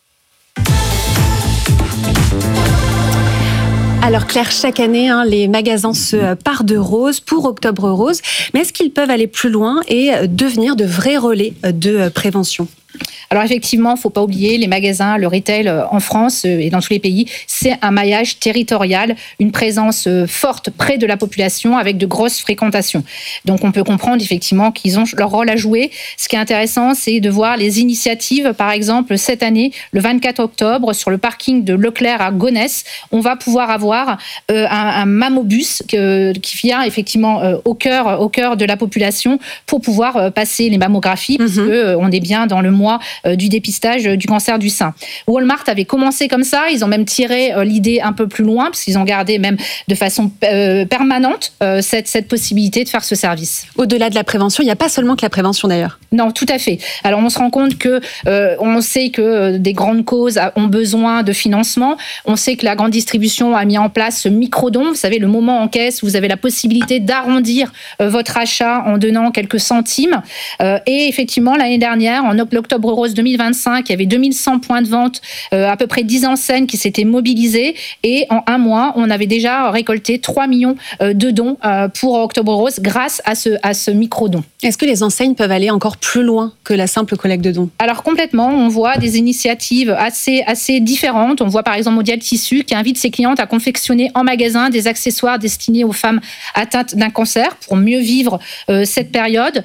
Alors Claire, chaque année, les magasins se parent de rose pour Octobre Rose. Mais est-ce qu'ils peuvent aller plus loin et devenir de vrais relais de prévention ? Alors effectivement, il ne faut pas oublier, les magasins, le retail en France et dans tous les pays, c'est un maillage territorial, une présence forte près de la population avec de grosses fréquentations. Donc on peut comprendre effectivement qu'ils ont leur rôle à jouer. Ce qui est intéressant, c'est de voir les initiatives. Par exemple, cette année, le 24 octobre, sur le parking de Leclerc à Gonesse, on va pouvoir avoir un mammobus qui vient effectivement au cœur de la population pour pouvoir passer les mammographies, puisque on est bien dans le mois du dépistage du cancer du sein. Walmart avait commencé comme ça, ils ont même tiré l'idée un peu plus loin, parce qu'ils ont gardé même de façon permanente cette possibilité de faire ce service. Au-delà de la prévention, il n'y a pas seulement que la prévention d'ailleurs. Non, tout à fait. Alors on se rend compte que on sait que des grandes causes ont besoin de financement. On sait que la grande distribution a mis en place ce micro-don. Vous savez, le moment en caisse, vous avez la possibilité d'arrondir votre achat en donnant quelques centimes. Et effectivement, l'année dernière, en Octobre Rose 2025, il y avait 2100 points de vente, à peu près 10 enseignes qui s'étaient mobilisées. Et en un mois, on avait déjà récolté 3 millions de dons pour Octobre Rose grâce à ce micro-don. Est-ce que les enseignes peuvent aller encore plus loin que la simple collecte de dons ? Alors complètement, on voit des initiatives assez différentes. On voit par exemple Mondial Tissu qui invite ses clientes à confectionner en magasin des accessoires destinés aux femmes atteintes d'un cancer pour mieux vivre cette période.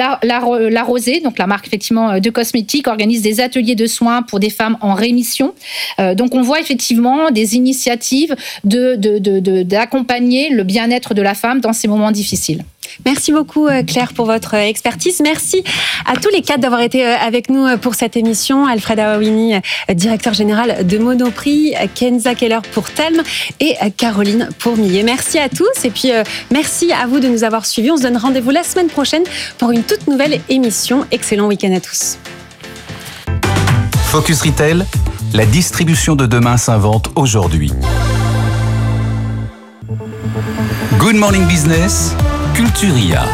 La Rosée, donc la marque effectivement de cosmétiques, organise des ateliers de soins pour des femmes en rémission. Donc on voit effectivement des initiatives d'accompagner le bien-être de la femme dans ces moments difficiles. Merci beaucoup Claire pour votre expertise. Merci à tous les quatre d'avoir été avec nous pour cette émission. Alfred Awawini, directeur général de Monoprix, Kenza Keller pour Talm et Caroline pour Millet. Merci à tous et puis merci à vous de nous avoir suivis. On se donne rendez-vous la semaine prochaine pour une toute nouvelle émission. Excellent week-end à tous. Focus Retail, La distribution de demain s'invente aujourd'hui. Good Morning Business, Culturia.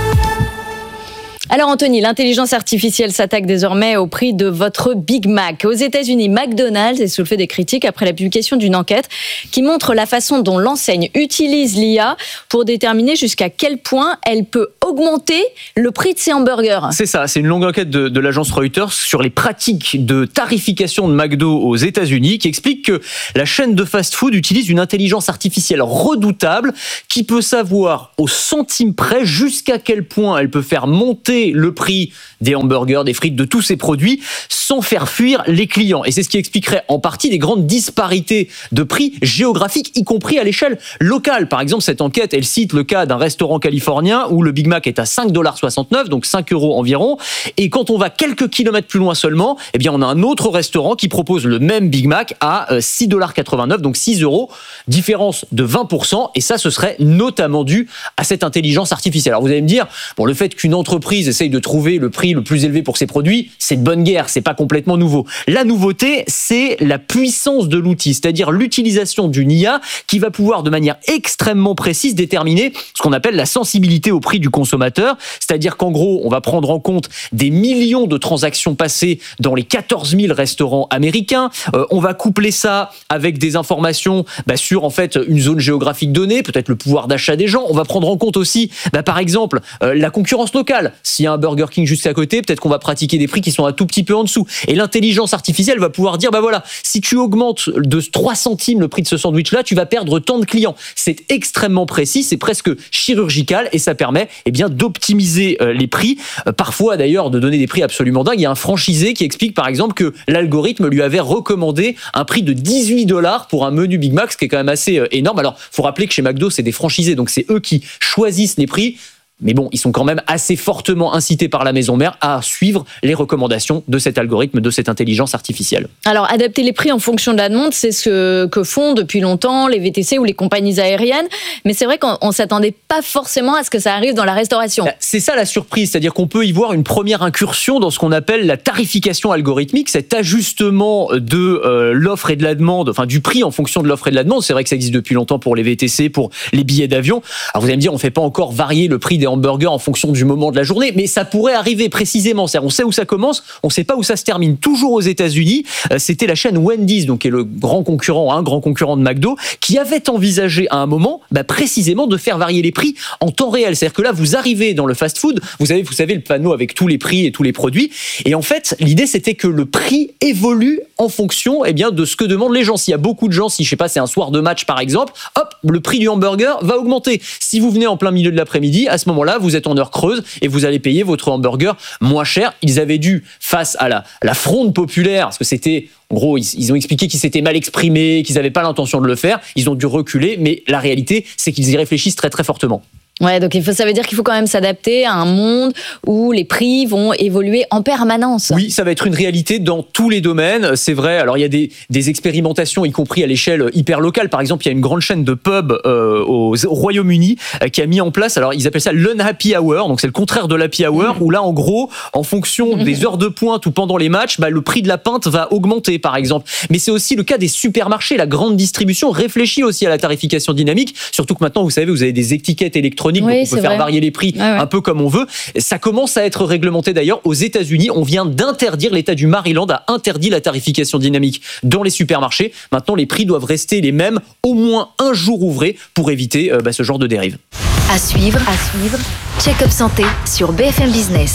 Alors Anthony, l'intelligence artificielle s'attaque désormais au prix de votre Big Mac. Aux États-Unis, McDonald's est soulevé des critiques après la publication d'une enquête qui montre la façon dont l'enseigne utilise l'IA pour déterminer jusqu'à quel point elle peut augmenter le prix de ses hamburgers. C'est ça, c'est une longue enquête de l'agence Reuters sur les pratiques de tarification de McDo aux États-Unis qui explique que la chaîne de fast-food utilise une intelligence artificielle redoutable qui peut savoir au centime près jusqu'à quel point elle peut faire monter le prix des hamburgers, des frites, de tous ces produits sans faire fuir les clients. Et c'est ce qui expliquerait en partie des grandes disparités de prix géographiques, y compris à l'échelle locale. Par exemple, cette enquête, elle cite le cas d'un restaurant californien où le Big Mac est à 5,69 $, donc 5 € environ. Et quand on va quelques kilomètres plus loin seulement, eh bien, on a un autre restaurant qui propose le même Big Mac à 6,89 $, donc 6 €, différence de 20%. Et ça, ce serait notamment dû à cette intelligence artificielle. Alors, vous allez me dire, bon, le fait qu'une entreprise essaye de trouver le prix le plus élevé pour ses produits, c'est de bonne guerre, c'est pas complètement nouveau. La nouveauté, c'est la puissance de l'outil, c'est-à-dire l'utilisation d'une IA qui va pouvoir de manière extrêmement précise déterminer ce qu'on appelle la sensibilité au prix du consommateur, c'est-à-dire qu'en gros, on va prendre en compte des millions de transactions passées dans les 14 000 restaurants américains, on va coupler ça avec des informations sur en fait une zone géographique donnée, peut-être le pouvoir d'achat des gens, on va prendre en compte aussi par exemple la concurrence locale. S'il y a un Burger King juste à côté, peut-être qu'on va pratiquer des prix qui sont un tout petit peu en dessous. Et l'intelligence artificielle va pouvoir dire, voilà, si tu augmentes de 3 centimes le prix de ce sandwich-là, tu vas perdre tant de clients. C'est extrêmement précis, c'est presque chirurgical et ça permet d'optimiser les prix. Parfois d'ailleurs de donner des prix absolument dingues. Il y a un franchisé qui explique par exemple que l'algorithme lui avait recommandé un prix de 18 $ pour un menu Big Mac, ce qui est quand même assez énorme. Alors, faut rappeler que chez McDo, c'est des franchisés, donc c'est eux qui choisissent les prix. Mais bon, ils sont quand même assez fortement incités par la maison mère à suivre les recommandations de cet algorithme, de cette intelligence artificielle. Alors, adapter les prix en fonction de la demande, c'est ce que font depuis longtemps les VTC ou les compagnies aériennes. Mais c'est vrai qu'on ne s'attendait pas forcément à ce que ça arrive dans la restauration. C'est ça la surprise, c'est-à-dire qu'on peut y voir une première incursion dans ce qu'on appelle la tarification algorithmique, cet ajustement de l'offre et de la demande, enfin du prix en fonction de l'offre et de la demande. C'est vrai que ça existe depuis longtemps pour les VTC, pour les billets d'avion. Alors vous allez me dire, on ne fait pas encore varier le prix des hamburgers en fonction du moment de la journée, mais ça pourrait arriver précisément. C'est-à-dire, on sait où ça commence, on ne sait pas où ça se termine. Toujours aux États-Unis, c'était la chaîne Wendy's, donc qui est le grand concurrent, un grand concurrent de McDo, qui avait envisagé à un moment, précisément de faire varier les prix en temps réel. C'est-à-dire que là, vous arrivez dans le fast-food, vous savez le panneau avec tous les prix et tous les produits, et en fait, l'idée c'était que le prix évolue en fonction, de ce que demandent les gens. S'il y a beaucoup de gens, si je sais pas, c'est un soir de match par exemple, hop, le prix du hamburger va augmenter. Si vous venez en plein milieu de l'après-midi, à ce moment-là, vous êtes en heure creuse et vous allez payer votre hamburger moins cher. Ils avaient dû, face à la fronde populaire, parce que c'était, en gros, ils ont expliqué qu'ils s'étaient mal exprimés, qu'ils n'avaient pas l'intention de le faire, ils ont dû reculer, mais la réalité, c'est qu'ils y réfléchissent très très fortement. Ouais, donc ça veut dire qu'il faut quand même s'adapter à un monde où les prix vont évoluer en permanence. Oui, ça va être une réalité dans tous les domaines, c'est vrai. Alors il y a des expérimentations, y compris à l'échelle hyper locale. Par exemple, il y a une grande chaîne de pubs au Royaume-Uni qui a mis en place, alors ils appellent ça l'unhappy hour, donc c'est le contraire de l'happy hour, où là en gros, en fonction des heures de pointe ou pendant les matchs, le prix de la pinte va augmenter par exemple. Mais c'est aussi le cas des supermarchés, la grande distribution réfléchit aussi à la tarification dynamique, surtout que maintenant, vous savez, vous avez des étiquettes électroniques. Donc on peut faire varier les prix un peu comme on veut. Ça commence à être réglementé d'ailleurs aux États-Unis. On vient d'interdire, l'État du Maryland a interdit la tarification dynamique dans les supermarchés. Maintenant, les prix doivent rester les mêmes au moins un jour ouvré pour éviter ce genre de dérive. À suivre. Check-up santé sur BFM Business.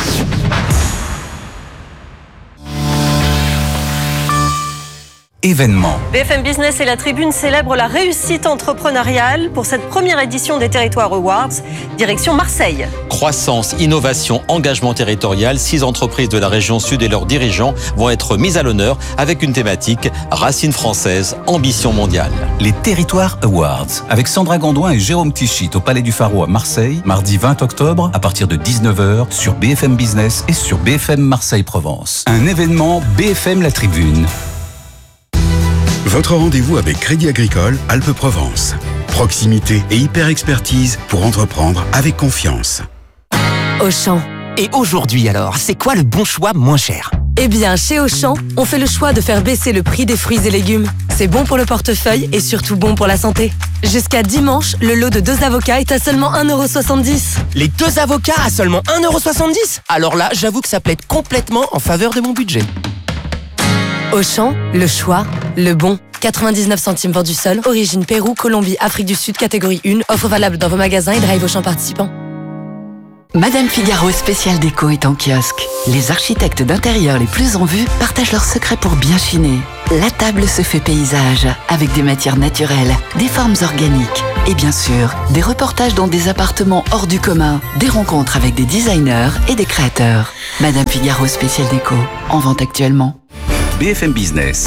Événement. BFM Business et la Tribune célèbrent la réussite entrepreneuriale pour cette première édition des Territoires Awards, direction Marseille. Croissance, innovation, engagement territorial, 6 entreprises de la région sud et leurs dirigeants vont être mises à l'honneur avec une thématique Racines françaises, ambition mondiale. Les Territoires Awards, avec Sandra Gandoin et Jérôme Tichit au Palais du Pharaon à Marseille, mardi 20 octobre à partir de 19h sur BFM Business et sur BFM Marseille-Provence. Un événement BFM La Tribune. Votre rendez-vous avec Crédit Agricole Alpes-Provence. Proximité et hyper-expertise pour entreprendre avec confiance. Auchan. Et aujourd'hui alors, c'est quoi le bon choix moins cher ? Eh bien, chez Auchan, on fait le choix de faire baisser le prix des fruits et légumes. C'est bon pour le portefeuille et surtout bon pour la santé. Jusqu'à dimanche, le lot de 2 avocats est à seulement 1,70 €. Les 2 avocats à seulement 1,70 €? Alors là, j'avoue que ça plaide complètement en faveur de mon budget. Auchan, le choix, le bon. 99 centimes vendu seul, origine Pérou, Colombie, Afrique du Sud, catégorie 1, offre valable dans vos magasins et drive Auchan participants. Madame Figaro spécial déco est en kiosque. Les architectes d'intérieur les plus en vue partagent leurs secrets pour bien chiner. La table se fait paysage, avec des matières naturelles, des formes organiques et bien sûr, des reportages dans des appartements hors du commun, des rencontres avec des designers et des créateurs. Madame Figaro spécial déco, en vente actuellement. BFM Business.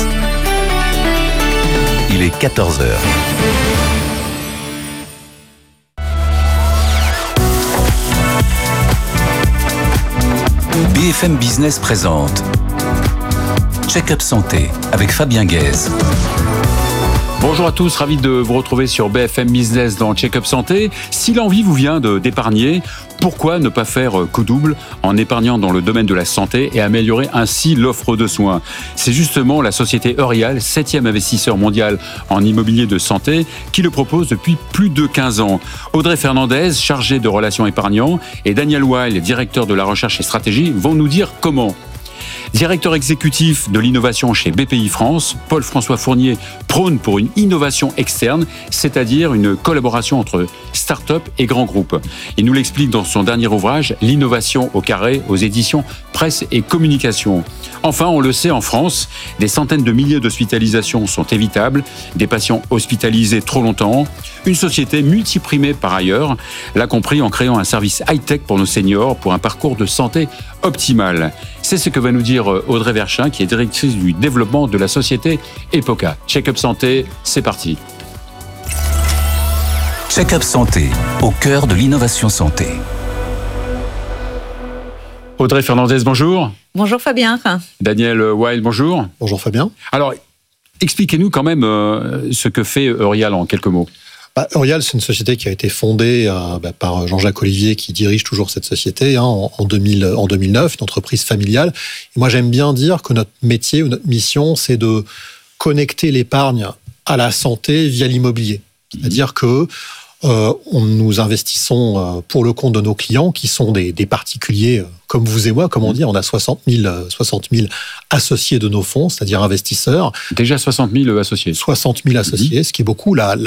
Il est 14h. BFM Business présente Check-up Santé avec Fabien Guèze. Bonjour à tous, ravi de vous retrouver sur BFM Business dans Check-up Santé. Si l'envie vous vient d'épargner, pourquoi ne pas faire coup double en épargnant dans le domaine de la santé et améliorer ainsi l'offre de soins? C'est justement la société Eurial, 7e investisseur mondial en immobilier de santé, qui le propose depuis plus de 15 ans. Audrey Fernandez, chargée de relations épargnants, et Daniel Weil, directeur de la recherche et stratégie, vont nous dire comment. Directeur exécutif de l'innovation chez BPI France, Paul-François Fournier prône pour une innovation externe, c'est-à-dire une collaboration entre start-up et grands groupes. Il nous l'explique dans son dernier ouvrage, L'innovation au carré, aux éditions Presse et Communication. Enfin, on le sait, en France, des centaines de milliers d'hospitalisations sont évitables, des patients hospitalisés trop longtemps, une société multiprimée par ailleurs, l'a compris en créant un service high-tech pour nos seniors, pour un parcours de santé optimal. C'est ce que va nous dire Audrey Verschin, qui est directrice du développement de la société Epoca. Check-up Santé, c'est parti. Check-up Santé, au cœur de l'innovation santé. Audrey Fernandez, bonjour. Bonjour Fabien. Daniel Weil, bonjour. Bonjour Fabien. Alors, expliquez-nous quand même ce que fait Eurial en quelques mots. Eurial, c'est une société qui a été fondée par Jean-Jacques Olivier, qui dirige toujours cette société en 2009, une entreprise familiale. Et moi, j'aime bien dire que notre métier ou notre mission, c'est de connecter l'épargne à la santé via l'immobilier. C'est-à-dire que nous investissons pour le compte de nos clients, qui sont des particuliers comme vous et moi, comme on dit. On a 60 000 associés de nos fonds, c'est-à-dire investisseurs. Déjà 60 000 associés. 60 000 associés, ce qui est beaucoup. Le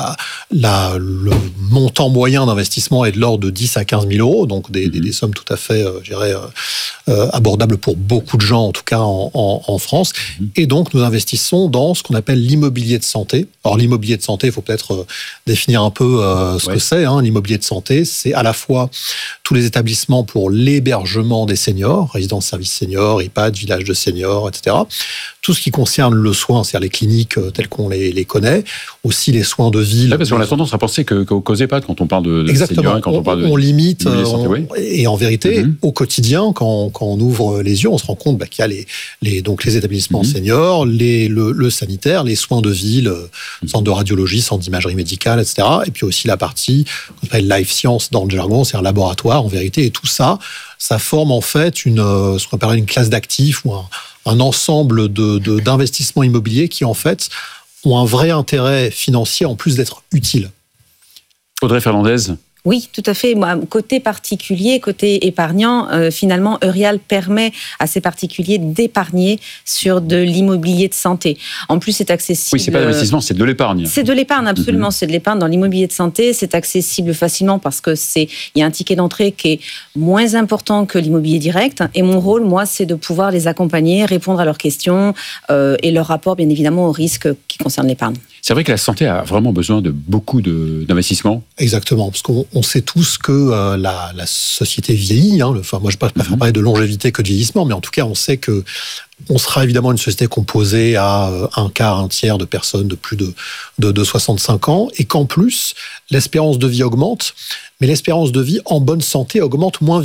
montant moyen d'investissement est de l'ordre de 10 à 15 000 euros, donc des sommes tout à fait, abordables pour beaucoup de gens, en tout cas en France. Et donc, nous investissons dans ce qu'on appelle l'immobilier de santé. Alors, l'immobilier de santé, il faut peut-être définir un peu ce que c'est. L'immobilier de santé, c'est à la fois tous les établissements pour l'hébergement des seniors, résidences services seniors, EHPAD, villages de seniors, etc. Tout ce qui concerne le soin, c'est-à-dire les cliniques telles qu'on les connaît, aussi les soins de ville. Parce qu'on a tendance à penser qu'aux EHPAD, quand on parle de seniors, quand on parle de... on limite, et en vérité, au quotidien, quand on ouvre les yeux, on se rend compte qu'il y a donc les établissements seniors, le sanitaire, les soins de ville, centre de radiologie, centre d'imagerie médicale, etc. Et puis aussi la partie qu'on appelle life science dans le jargon, c'est un laboratoire, en vérité, et tout ça, ça forme en fait ce qu'on appelle une classe d'actifs ou un ensemble d'investissements immobiliers qui en fait ont un vrai intérêt financier en plus d'être utiles. Audrey Fernandez. Oui, tout à fait. Moi, côté particulier, côté épargnant, finalement, Eurial permet à ces particuliers d'épargner sur de l'immobilier de santé. En plus, c'est accessible. Oui, c'est pas d'investissement, c'est de l'épargne. C'est de l'épargne, absolument. C'est de l'épargne dans l'immobilier de santé. C'est accessible facilement parce que il y a un ticket d'entrée qui est moins important que l'immobilier direct. Et mon rôle, moi, c'est de pouvoir les accompagner, répondre à leurs questions et leur rapport, bien évidemment, aux risques qui concernent l'épargne. C'est vrai que la santé a vraiment besoin de beaucoup d'investissements. Exactement, parce qu'on sait tous que la société vieillit. Moi, je ne vais pas parler de longévité que de vieillissement, mais en tout cas, on sait que on sera évidemment une société composée à un quart, un tiers de personnes de plus de 65 ans, et qu'en plus, l'espérance de vie augmente, mais l'espérance de vie en bonne santé augmente moins vite.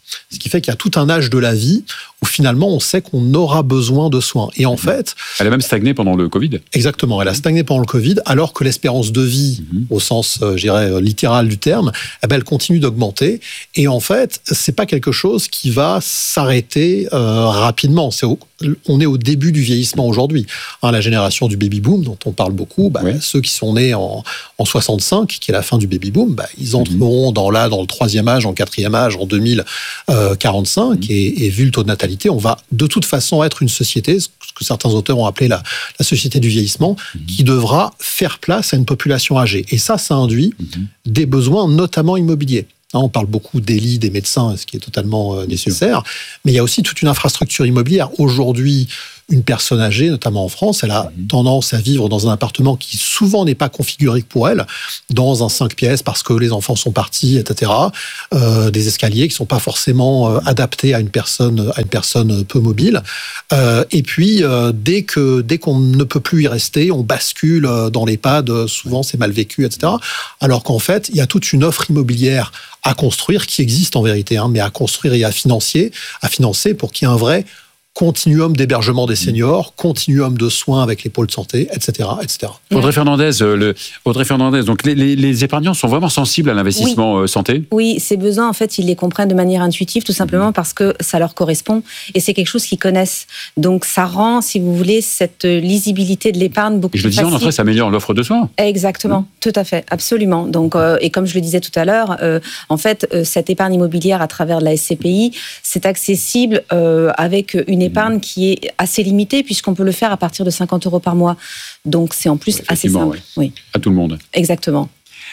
Ce qui fait qu'il y a tout un âge de la vie où finalement on sait qu'on aura besoin de soins. Et en fait... Elle a même stagné pendant le Covid. Exactement, elle a stagné pendant le Covid, alors que l'espérance de vie, au sens, je dirais, littéral du terme, elle continue d'augmenter. Et en fait, c'est pas quelque chose qui va s'arrêter rapidement. On est au début du vieillissement aujourd'hui. La génération du baby-boom, dont on parle beaucoup, ceux qui sont nés en 65, qui est la fin du baby-boom, ils entreront dans le 3e âge, en 4e âge, en 2045. Et vu le taux de natalité, on va de toute façon être une société, ce que certains auteurs ont appelé la société du vieillissement, qui devra faire place à une population âgée. Et ça induit des besoins, notamment immobiliers. On parle beaucoup des lits, des médecins, ce qui est totalement nécessaire, mais il y a aussi toute une infrastructure immobilière. Aujourd'hui, une personne âgée, notamment en France, elle a tendance à vivre dans un appartement qui souvent n'est pas configuré pour elle, dans un 5 pièces parce que les enfants sont partis, etc. Des escaliers qui ne sont pas forcément adaptés à une personne peu mobile. Et puis, dès qu'on ne peut plus y rester, on bascule dans l'EHPAD, souvent c'est mal vécu, etc. Alors qu'en fait, il y a toute une offre immobilière à construire, qui existe en vérité, mais à construire et à financer pour qu'il y ait un vrai continuum d'hébergement des seniors, continuum de soins avec les pôles de santé, etc., etc. Audrey Fernandez, donc les épargnants sont vraiment sensibles à l'investissement santé ? Oui, ces besoins, en fait, ils les comprennent de manière intuitive, tout simplement parce que ça leur correspond et c'est quelque chose qu'ils connaissent. Donc, ça rend, si vous voulez, cette lisibilité de l'épargne beaucoup plus facile. Je le disais, en entrée, ça améliore l'offre de soins. Exactement, tout à fait, absolument. Donc, et comme je le disais tout à l'heure, en fait, cette épargne immobilière à travers la SCPI, c'est accessible avec une épargne qui est assez limitée puisqu'on peut le faire à partir de 50 € par mois. Donc, c'est en plus assez simple. Oui. À tout le monde. Exactement.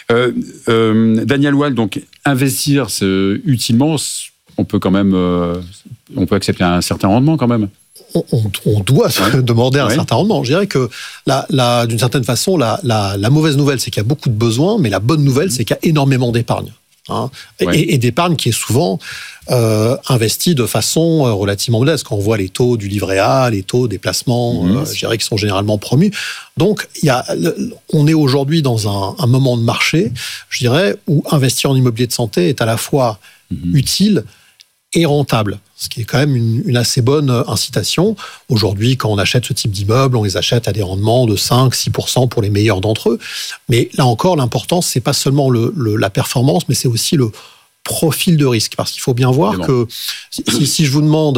Daniel Wall, donc investir utilement, on peut quand même, on peut accepter un certain rendement quand même. On doit se demander un certain rendement. Je dirais que, d'une certaine façon, la mauvaise nouvelle, c'est qu'il y a beaucoup de besoins, mais la bonne nouvelle, c'est qu'il y a énormément d'épargne. Et d'épargne qui est souvent investie de façon relativement modeste. Quand on voit les taux du livret A, les taux des placements, je dirais qui sont généralement promus. Donc, on est aujourd'hui dans un moment de marché, je dirais, où investir en immobilier de santé est à la fois utile et rentable, ce qui est quand même une assez bonne incitation. Aujourd'hui, quand on achète ce type d'immeuble, on les achète à des rendements de 5-6% pour les meilleurs d'entre eux. Mais là encore, l'important, c'est pas seulement la performance, mais c'est aussi le profil de risque. Parce qu'il faut bien voir que si je vous demande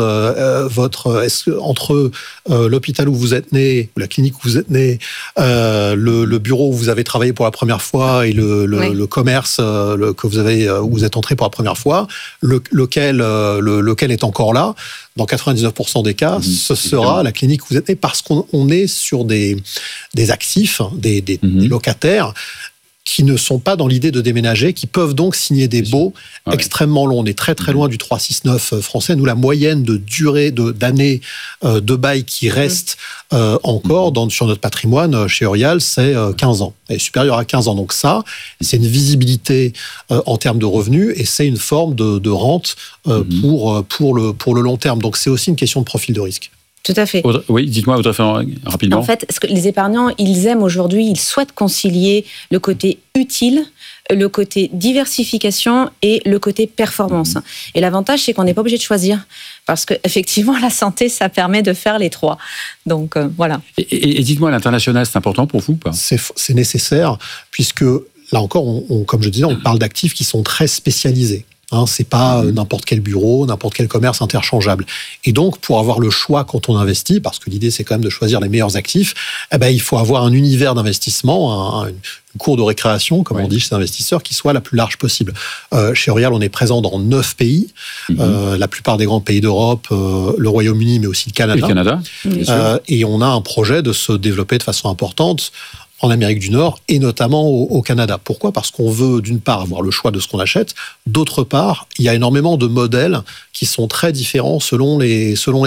entre l'hôpital où vous êtes né, ou la clinique où vous êtes né, le bureau où vous avez travaillé pour la première fois et le commerce où vous êtes entré pour la première fois, lequel est encore là, dans 99% des cas, ce sera la clinique où vous êtes né, parce qu'on est sur des actifs, des locataires qui ne sont pas dans l'idée de déménager, qui peuvent donc signer des baux extrêmement longs. On est très très loin du 369 français. Nous, la moyenne de durée d'années de bail qui reste encore sur notre patrimoine chez Eurial, c'est 15 ans. Elle est supérieure à 15 ans. Donc ça, c'est une visibilité en termes de revenus et c'est une forme de rente pour le long terme. Donc c'est aussi une question de profil de risque. Tout à fait. Oui, dites-moi rapidement. En fait, ce que les épargnants, ils aiment aujourd'hui, ils souhaitent concilier le côté utile, le côté diversification et le côté performance. Et l'avantage, c'est qu'on n'est pas obligé de choisir. Parce qu'effectivement, la santé, ça permet de faire les trois. Donc, voilà. Et dites-moi, l'international, c'est important pour vous ou pas ? C'est nécessaire, puisque, là encore, comme je disais, on parle d'actifs qui sont très spécialisés. C'est pas n'importe quel bureau, n'importe quel commerce interchangeable. Et donc, pour avoir le choix quand on investit, parce que l'idée, c'est quand même de choisir les meilleurs actifs, il faut avoir un univers d'investissement, une cour de récréation, comme on dit chez les investisseurs, qui soit la plus large possible. Chez Eurial, on est présent dans 9 pays, la plupart des grands pays d'Europe, le Royaume-Uni, mais aussi le Canada. Et on a un projet de se développer de façon importante en Amérique du Nord et notamment au Canada. Pourquoi ? Parce qu'on veut d'une part avoir le choix de ce qu'on achète, d'autre part, il y a énormément de modèles qui sont très différents selon les pays.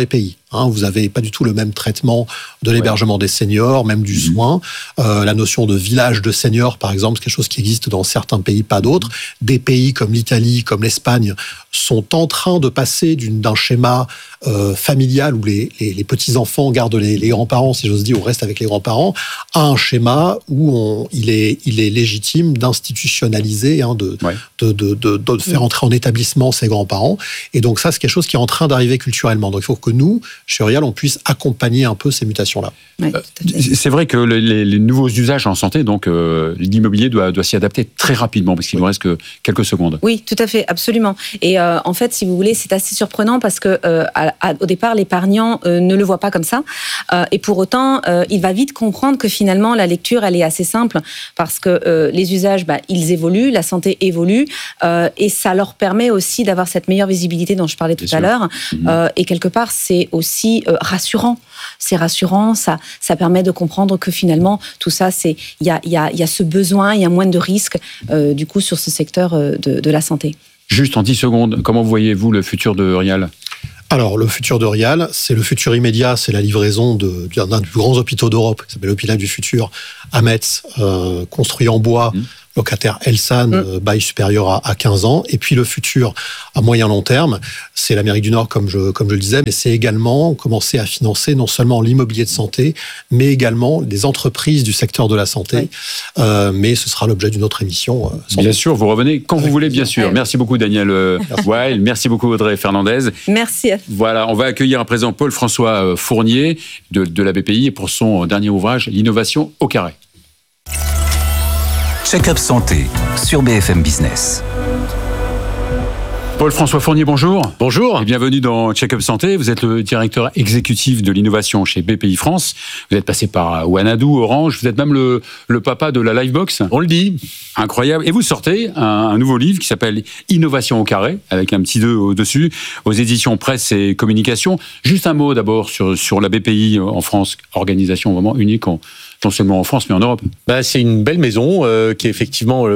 Vous n'avez pas du tout le même traitement de l'hébergement des seniors, même du soin. La notion de village de seniors, par exemple, c'est quelque chose qui existe dans certains pays, pas d'autres. Des pays comme l'Italie, comme l'Espagne, sont en train de passer d'un schéma familial où les petits-enfants gardent les grands-parents, si j'ose dire, ou restent avec les grands-parents, à un schéma où il est légitime d'institutionnaliser, de faire entrer en établissement ses grands-parents. Et donc ça, c'est quelque chose qui est en train d'arriver culturellement. Donc il faut que nous, chez Eurial, on puisse accompagner un peu ces mutations-là. Oui, c'est vrai que les nouveaux usages en santé, donc l'immobilier doit s'y adapter très rapidement, parce qu'il ne nous reste que quelques secondes. Oui, tout à fait, absolument. Et en fait, si vous voulez, c'est assez surprenant parce que au départ, l'épargnant ne le voit pas comme ça. Et pour autant, il va vite comprendre que finalement, la lecture, elle est assez simple parce que les usages, ils évoluent, la santé évolue, et ça leur permet aussi d'avoir cette meilleure visibilité dont je parlais tout à l'heure. Et quelque part, c'est aussi rassurant. C'est rassurant, ça permet de comprendre que finalement, tout ça, il y a ce besoin, il y a moins de risques, du coup, sur ce secteur de la santé. Juste en 10 secondes, comment voyez-vous le futur de Eurial ? Alors, le futur d'Eurial, c'est le futur immédiat, c'est la livraison d'un des plus grands hôpitaux d'Europe, qui s'appelle l'hôpital du futur, à Metz, construit en bois, locataire Elsan, bail supérieur à 15 ans. Et puis le futur à moyen long terme, c'est l'Amérique du Nord, comme je le disais, mais c'est également commencer à financer non seulement l'immobilier de santé, mais également des entreprises du secteur de la santé. Mais ce sera l'objet d'une autre émission. Bien sûr, vous revenez quand vous voulez, bien sûr. Merci beaucoup, Daniel Weil. Merci beaucoup, Audrey Fernandez. Merci. Voilà, on va accueillir à présent Paul-François Fournier de la BPI pour son dernier ouvrage, L'innovation au carré. Check-up santé sur BFM Business. Paul-François Fournier, bonjour. Bonjour. Et bienvenue dans Check-up Santé. Vous êtes le directeur exécutif de l'innovation chez BPI France. Vous êtes passé par Wanadoo, Orange. Vous êtes même le papa de la Livebox. On le dit. Incroyable. Et vous sortez un nouveau livre qui s'appelle Innovation au carré, avec un petit 2 au-dessus, aux éditions Presse et Communication. Juste un mot d'abord sur la BPI en France, organisation vraiment unique non seulement en France, mais en Europe. C'est une belle maison qui est effectivement,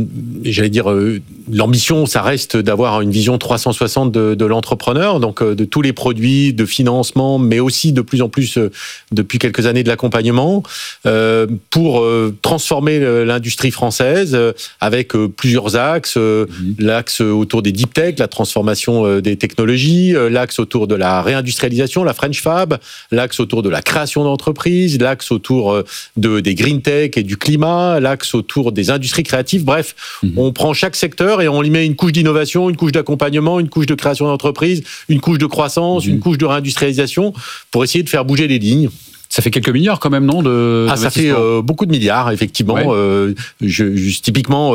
l'ambition, ça reste d'avoir une vision 360 de l'entrepreneur, donc de tous les produits, de financement, mais aussi de plus en plus, depuis quelques années, de l'accompagnement, pour transformer l'industrie française avec plusieurs axes. L'axe autour des deep tech, la transformation des technologies, l'axe autour de la réindustrialisation, la French Fab, l'axe autour de la création d'entreprises, l'axe autour des green tech et du climat, l'axe autour des industries créatives. Bref, on prend chaque secteur et on y met une couche d'innovation, une couche d'accompagnement, une couche de création d'entreprise, une couche de croissance, une couche de réindustrialisation pour essayer de faire bouger les lignes. Ça fait quelques milliards quand même, non ça fait beaucoup de milliards, effectivement. Ouais. Typiquement,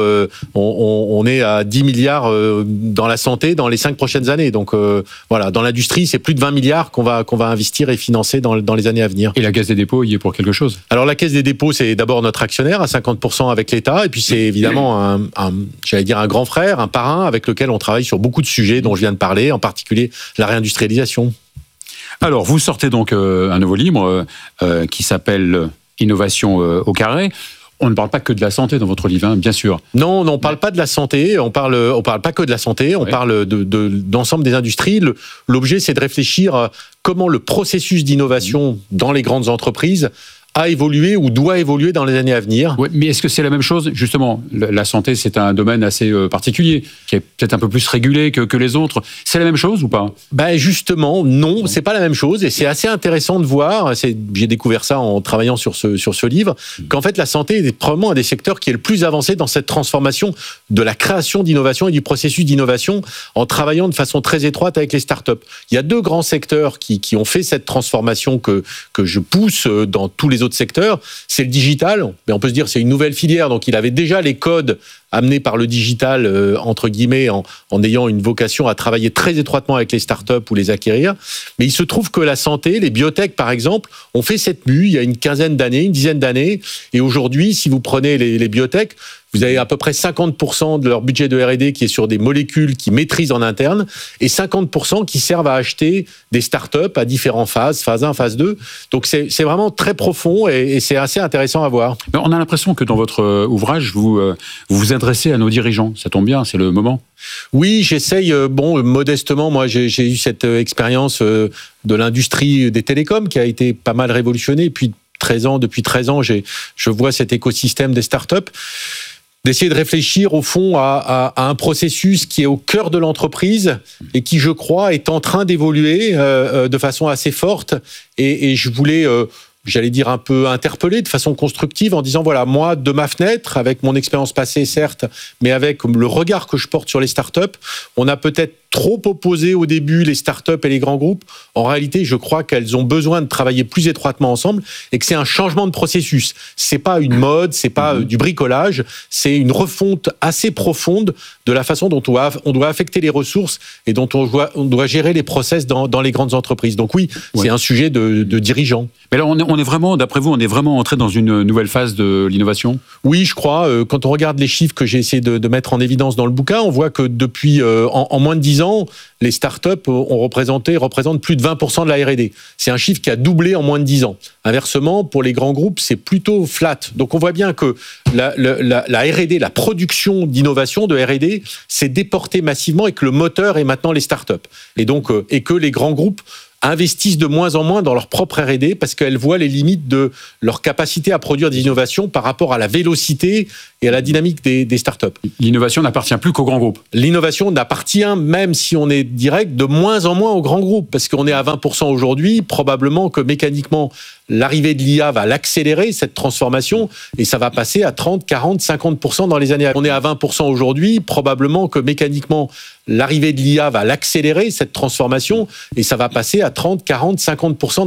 on est à 10 milliards dans la santé dans les 5 prochaines années. Donc voilà, dans l'industrie, c'est plus de 20 milliards qu'on va investir et financer dans les années à venir. Et la Caisse des dépôts, il y est pour quelque chose ? Alors la Caisse des dépôts, c'est d'abord notre actionnaire à 50% avec l'État. Et puis c'est évidemment un grand frère, un parrain avec lequel on travaille sur beaucoup de sujets dont je viens de parler, en particulier la réindustrialisation. Alors, vous sortez donc un nouveau livre qui s'appelle Innovation au carré. On ne parle pas que de la santé dans votre livre, bien sûr. Non, on ne parle pas de la santé, on parle pas que de la santé, on parle d'ensemble des industries. L'objet, c'est de réfléchir à comment le processus d'innovation dans les grandes entreprises a évolué ou doit évoluer dans les années à venir. Oui, mais est-ce que c'est la même chose ? Justement, la santé, c'est un domaine assez particulier, qui est peut-être un peu plus régulé que les autres. C'est la même chose ou pas ? Justement, non, c'est pas la même chose. Et c'est assez intéressant de voir, j'ai découvert ça en travaillant sur ce livre, qu'en fait, la santé est probablement un des secteurs qui est le plus avancé dans cette transformation de la création d'innovation et du processus d'innovation, en travaillant de façon très étroite avec les startups. Il y a 2 grands secteurs qui ont fait cette transformation que je pousse dans tous les autres secteurs, c'est le digital, mais on peut se dire c'est une nouvelle filière, donc il avait déjà les codes amenés par le digital, entre guillemets, en ayant une vocation à travailler très étroitement avec les startups ou les acquérir. Mais il se trouve que la santé, les biotech par exemple, ont fait cette mue il y a une dizaine d'années, et aujourd'hui, si vous prenez les biotech, Vous avez à peu près 50% de leur budget de R&D qui est sur des molécules qu'ils maîtrisent en interne et 50% qui servent à acheter des startups à différentes phases, phase 1, phase 2. Donc c'est vraiment très profond et c'est assez intéressant à voir. On a l'impression que dans votre ouvrage, vous vous adressez à nos dirigeants. Ça tombe bien, c'est le moment. Oui, j'essaye, modestement, moi j'ai eu cette expérience de l'industrie des télécoms qui a été pas mal révolutionnée. Depuis 13 ans, je vois cet écosystème des startups. D'essayer de réfléchir au fond à un processus qui est au cœur de l'entreprise et qui, je crois, est en train d'évoluer de façon assez forte. Et je voulais, j'allais dire, un peu interpeller de façon constructive en disant, voilà, moi, de ma fenêtre, avec mon expérience passée, certes, mais avec le regard que je porte sur les startups, on a peut-être trop opposé au début les startups et les grands groupes. En réalité, je crois qu'elles ont besoin de travailler plus étroitement ensemble et que c'est un changement de processus. C'est pas une mode, c'est pas du bricolage, c'est une refonte assez profonde de la façon dont on doit affecter les ressources et dont on doit gérer les process dans les grandes entreprises. Donc oui, c'est un sujet de dirigeants. Mais là, on est vraiment, d'après vous, on est vraiment entré dans une nouvelle phase de l'innovation ? Oui, je crois. Quand on regarde les chiffres que j'ai essayé de mettre en évidence dans le bouquin, on voit que depuis en moins de 10 ans, les startups représentent plus de 20% de la R&D. C'est un chiffre qui a doublé en moins de 10 ans. Inversement, pour les grands groupes, c'est plutôt flat. Donc on voit bien que la R&D, la production d'innovation de R&D, s'est déportée massivement et que le moteur est maintenant les startups. Et donc, et que les grands groupes investissent de moins en moins dans leur propre R&D parce qu'elles voient les limites de leur capacité à produire des innovations par rapport à la vélocité et à la dynamique des startups. L'innovation n'appartient plus qu'aux grands groupes. L'innovation n'appartient, même si on est direct, de moins en moins aux grands groupes parce qu'on est à 20% aujourd'hui. Probablement que mécaniquement, l'arrivée de l'IA va l'accélérer, cette transformation, et ça va passer à 30, 40, 50% dans les années à venir. On est à 20% aujourd'hui. Probablement que mécaniquement, l'arrivée de l'IA va l'accélérer, cette transformation, et ça va passer à 30, 40, 50%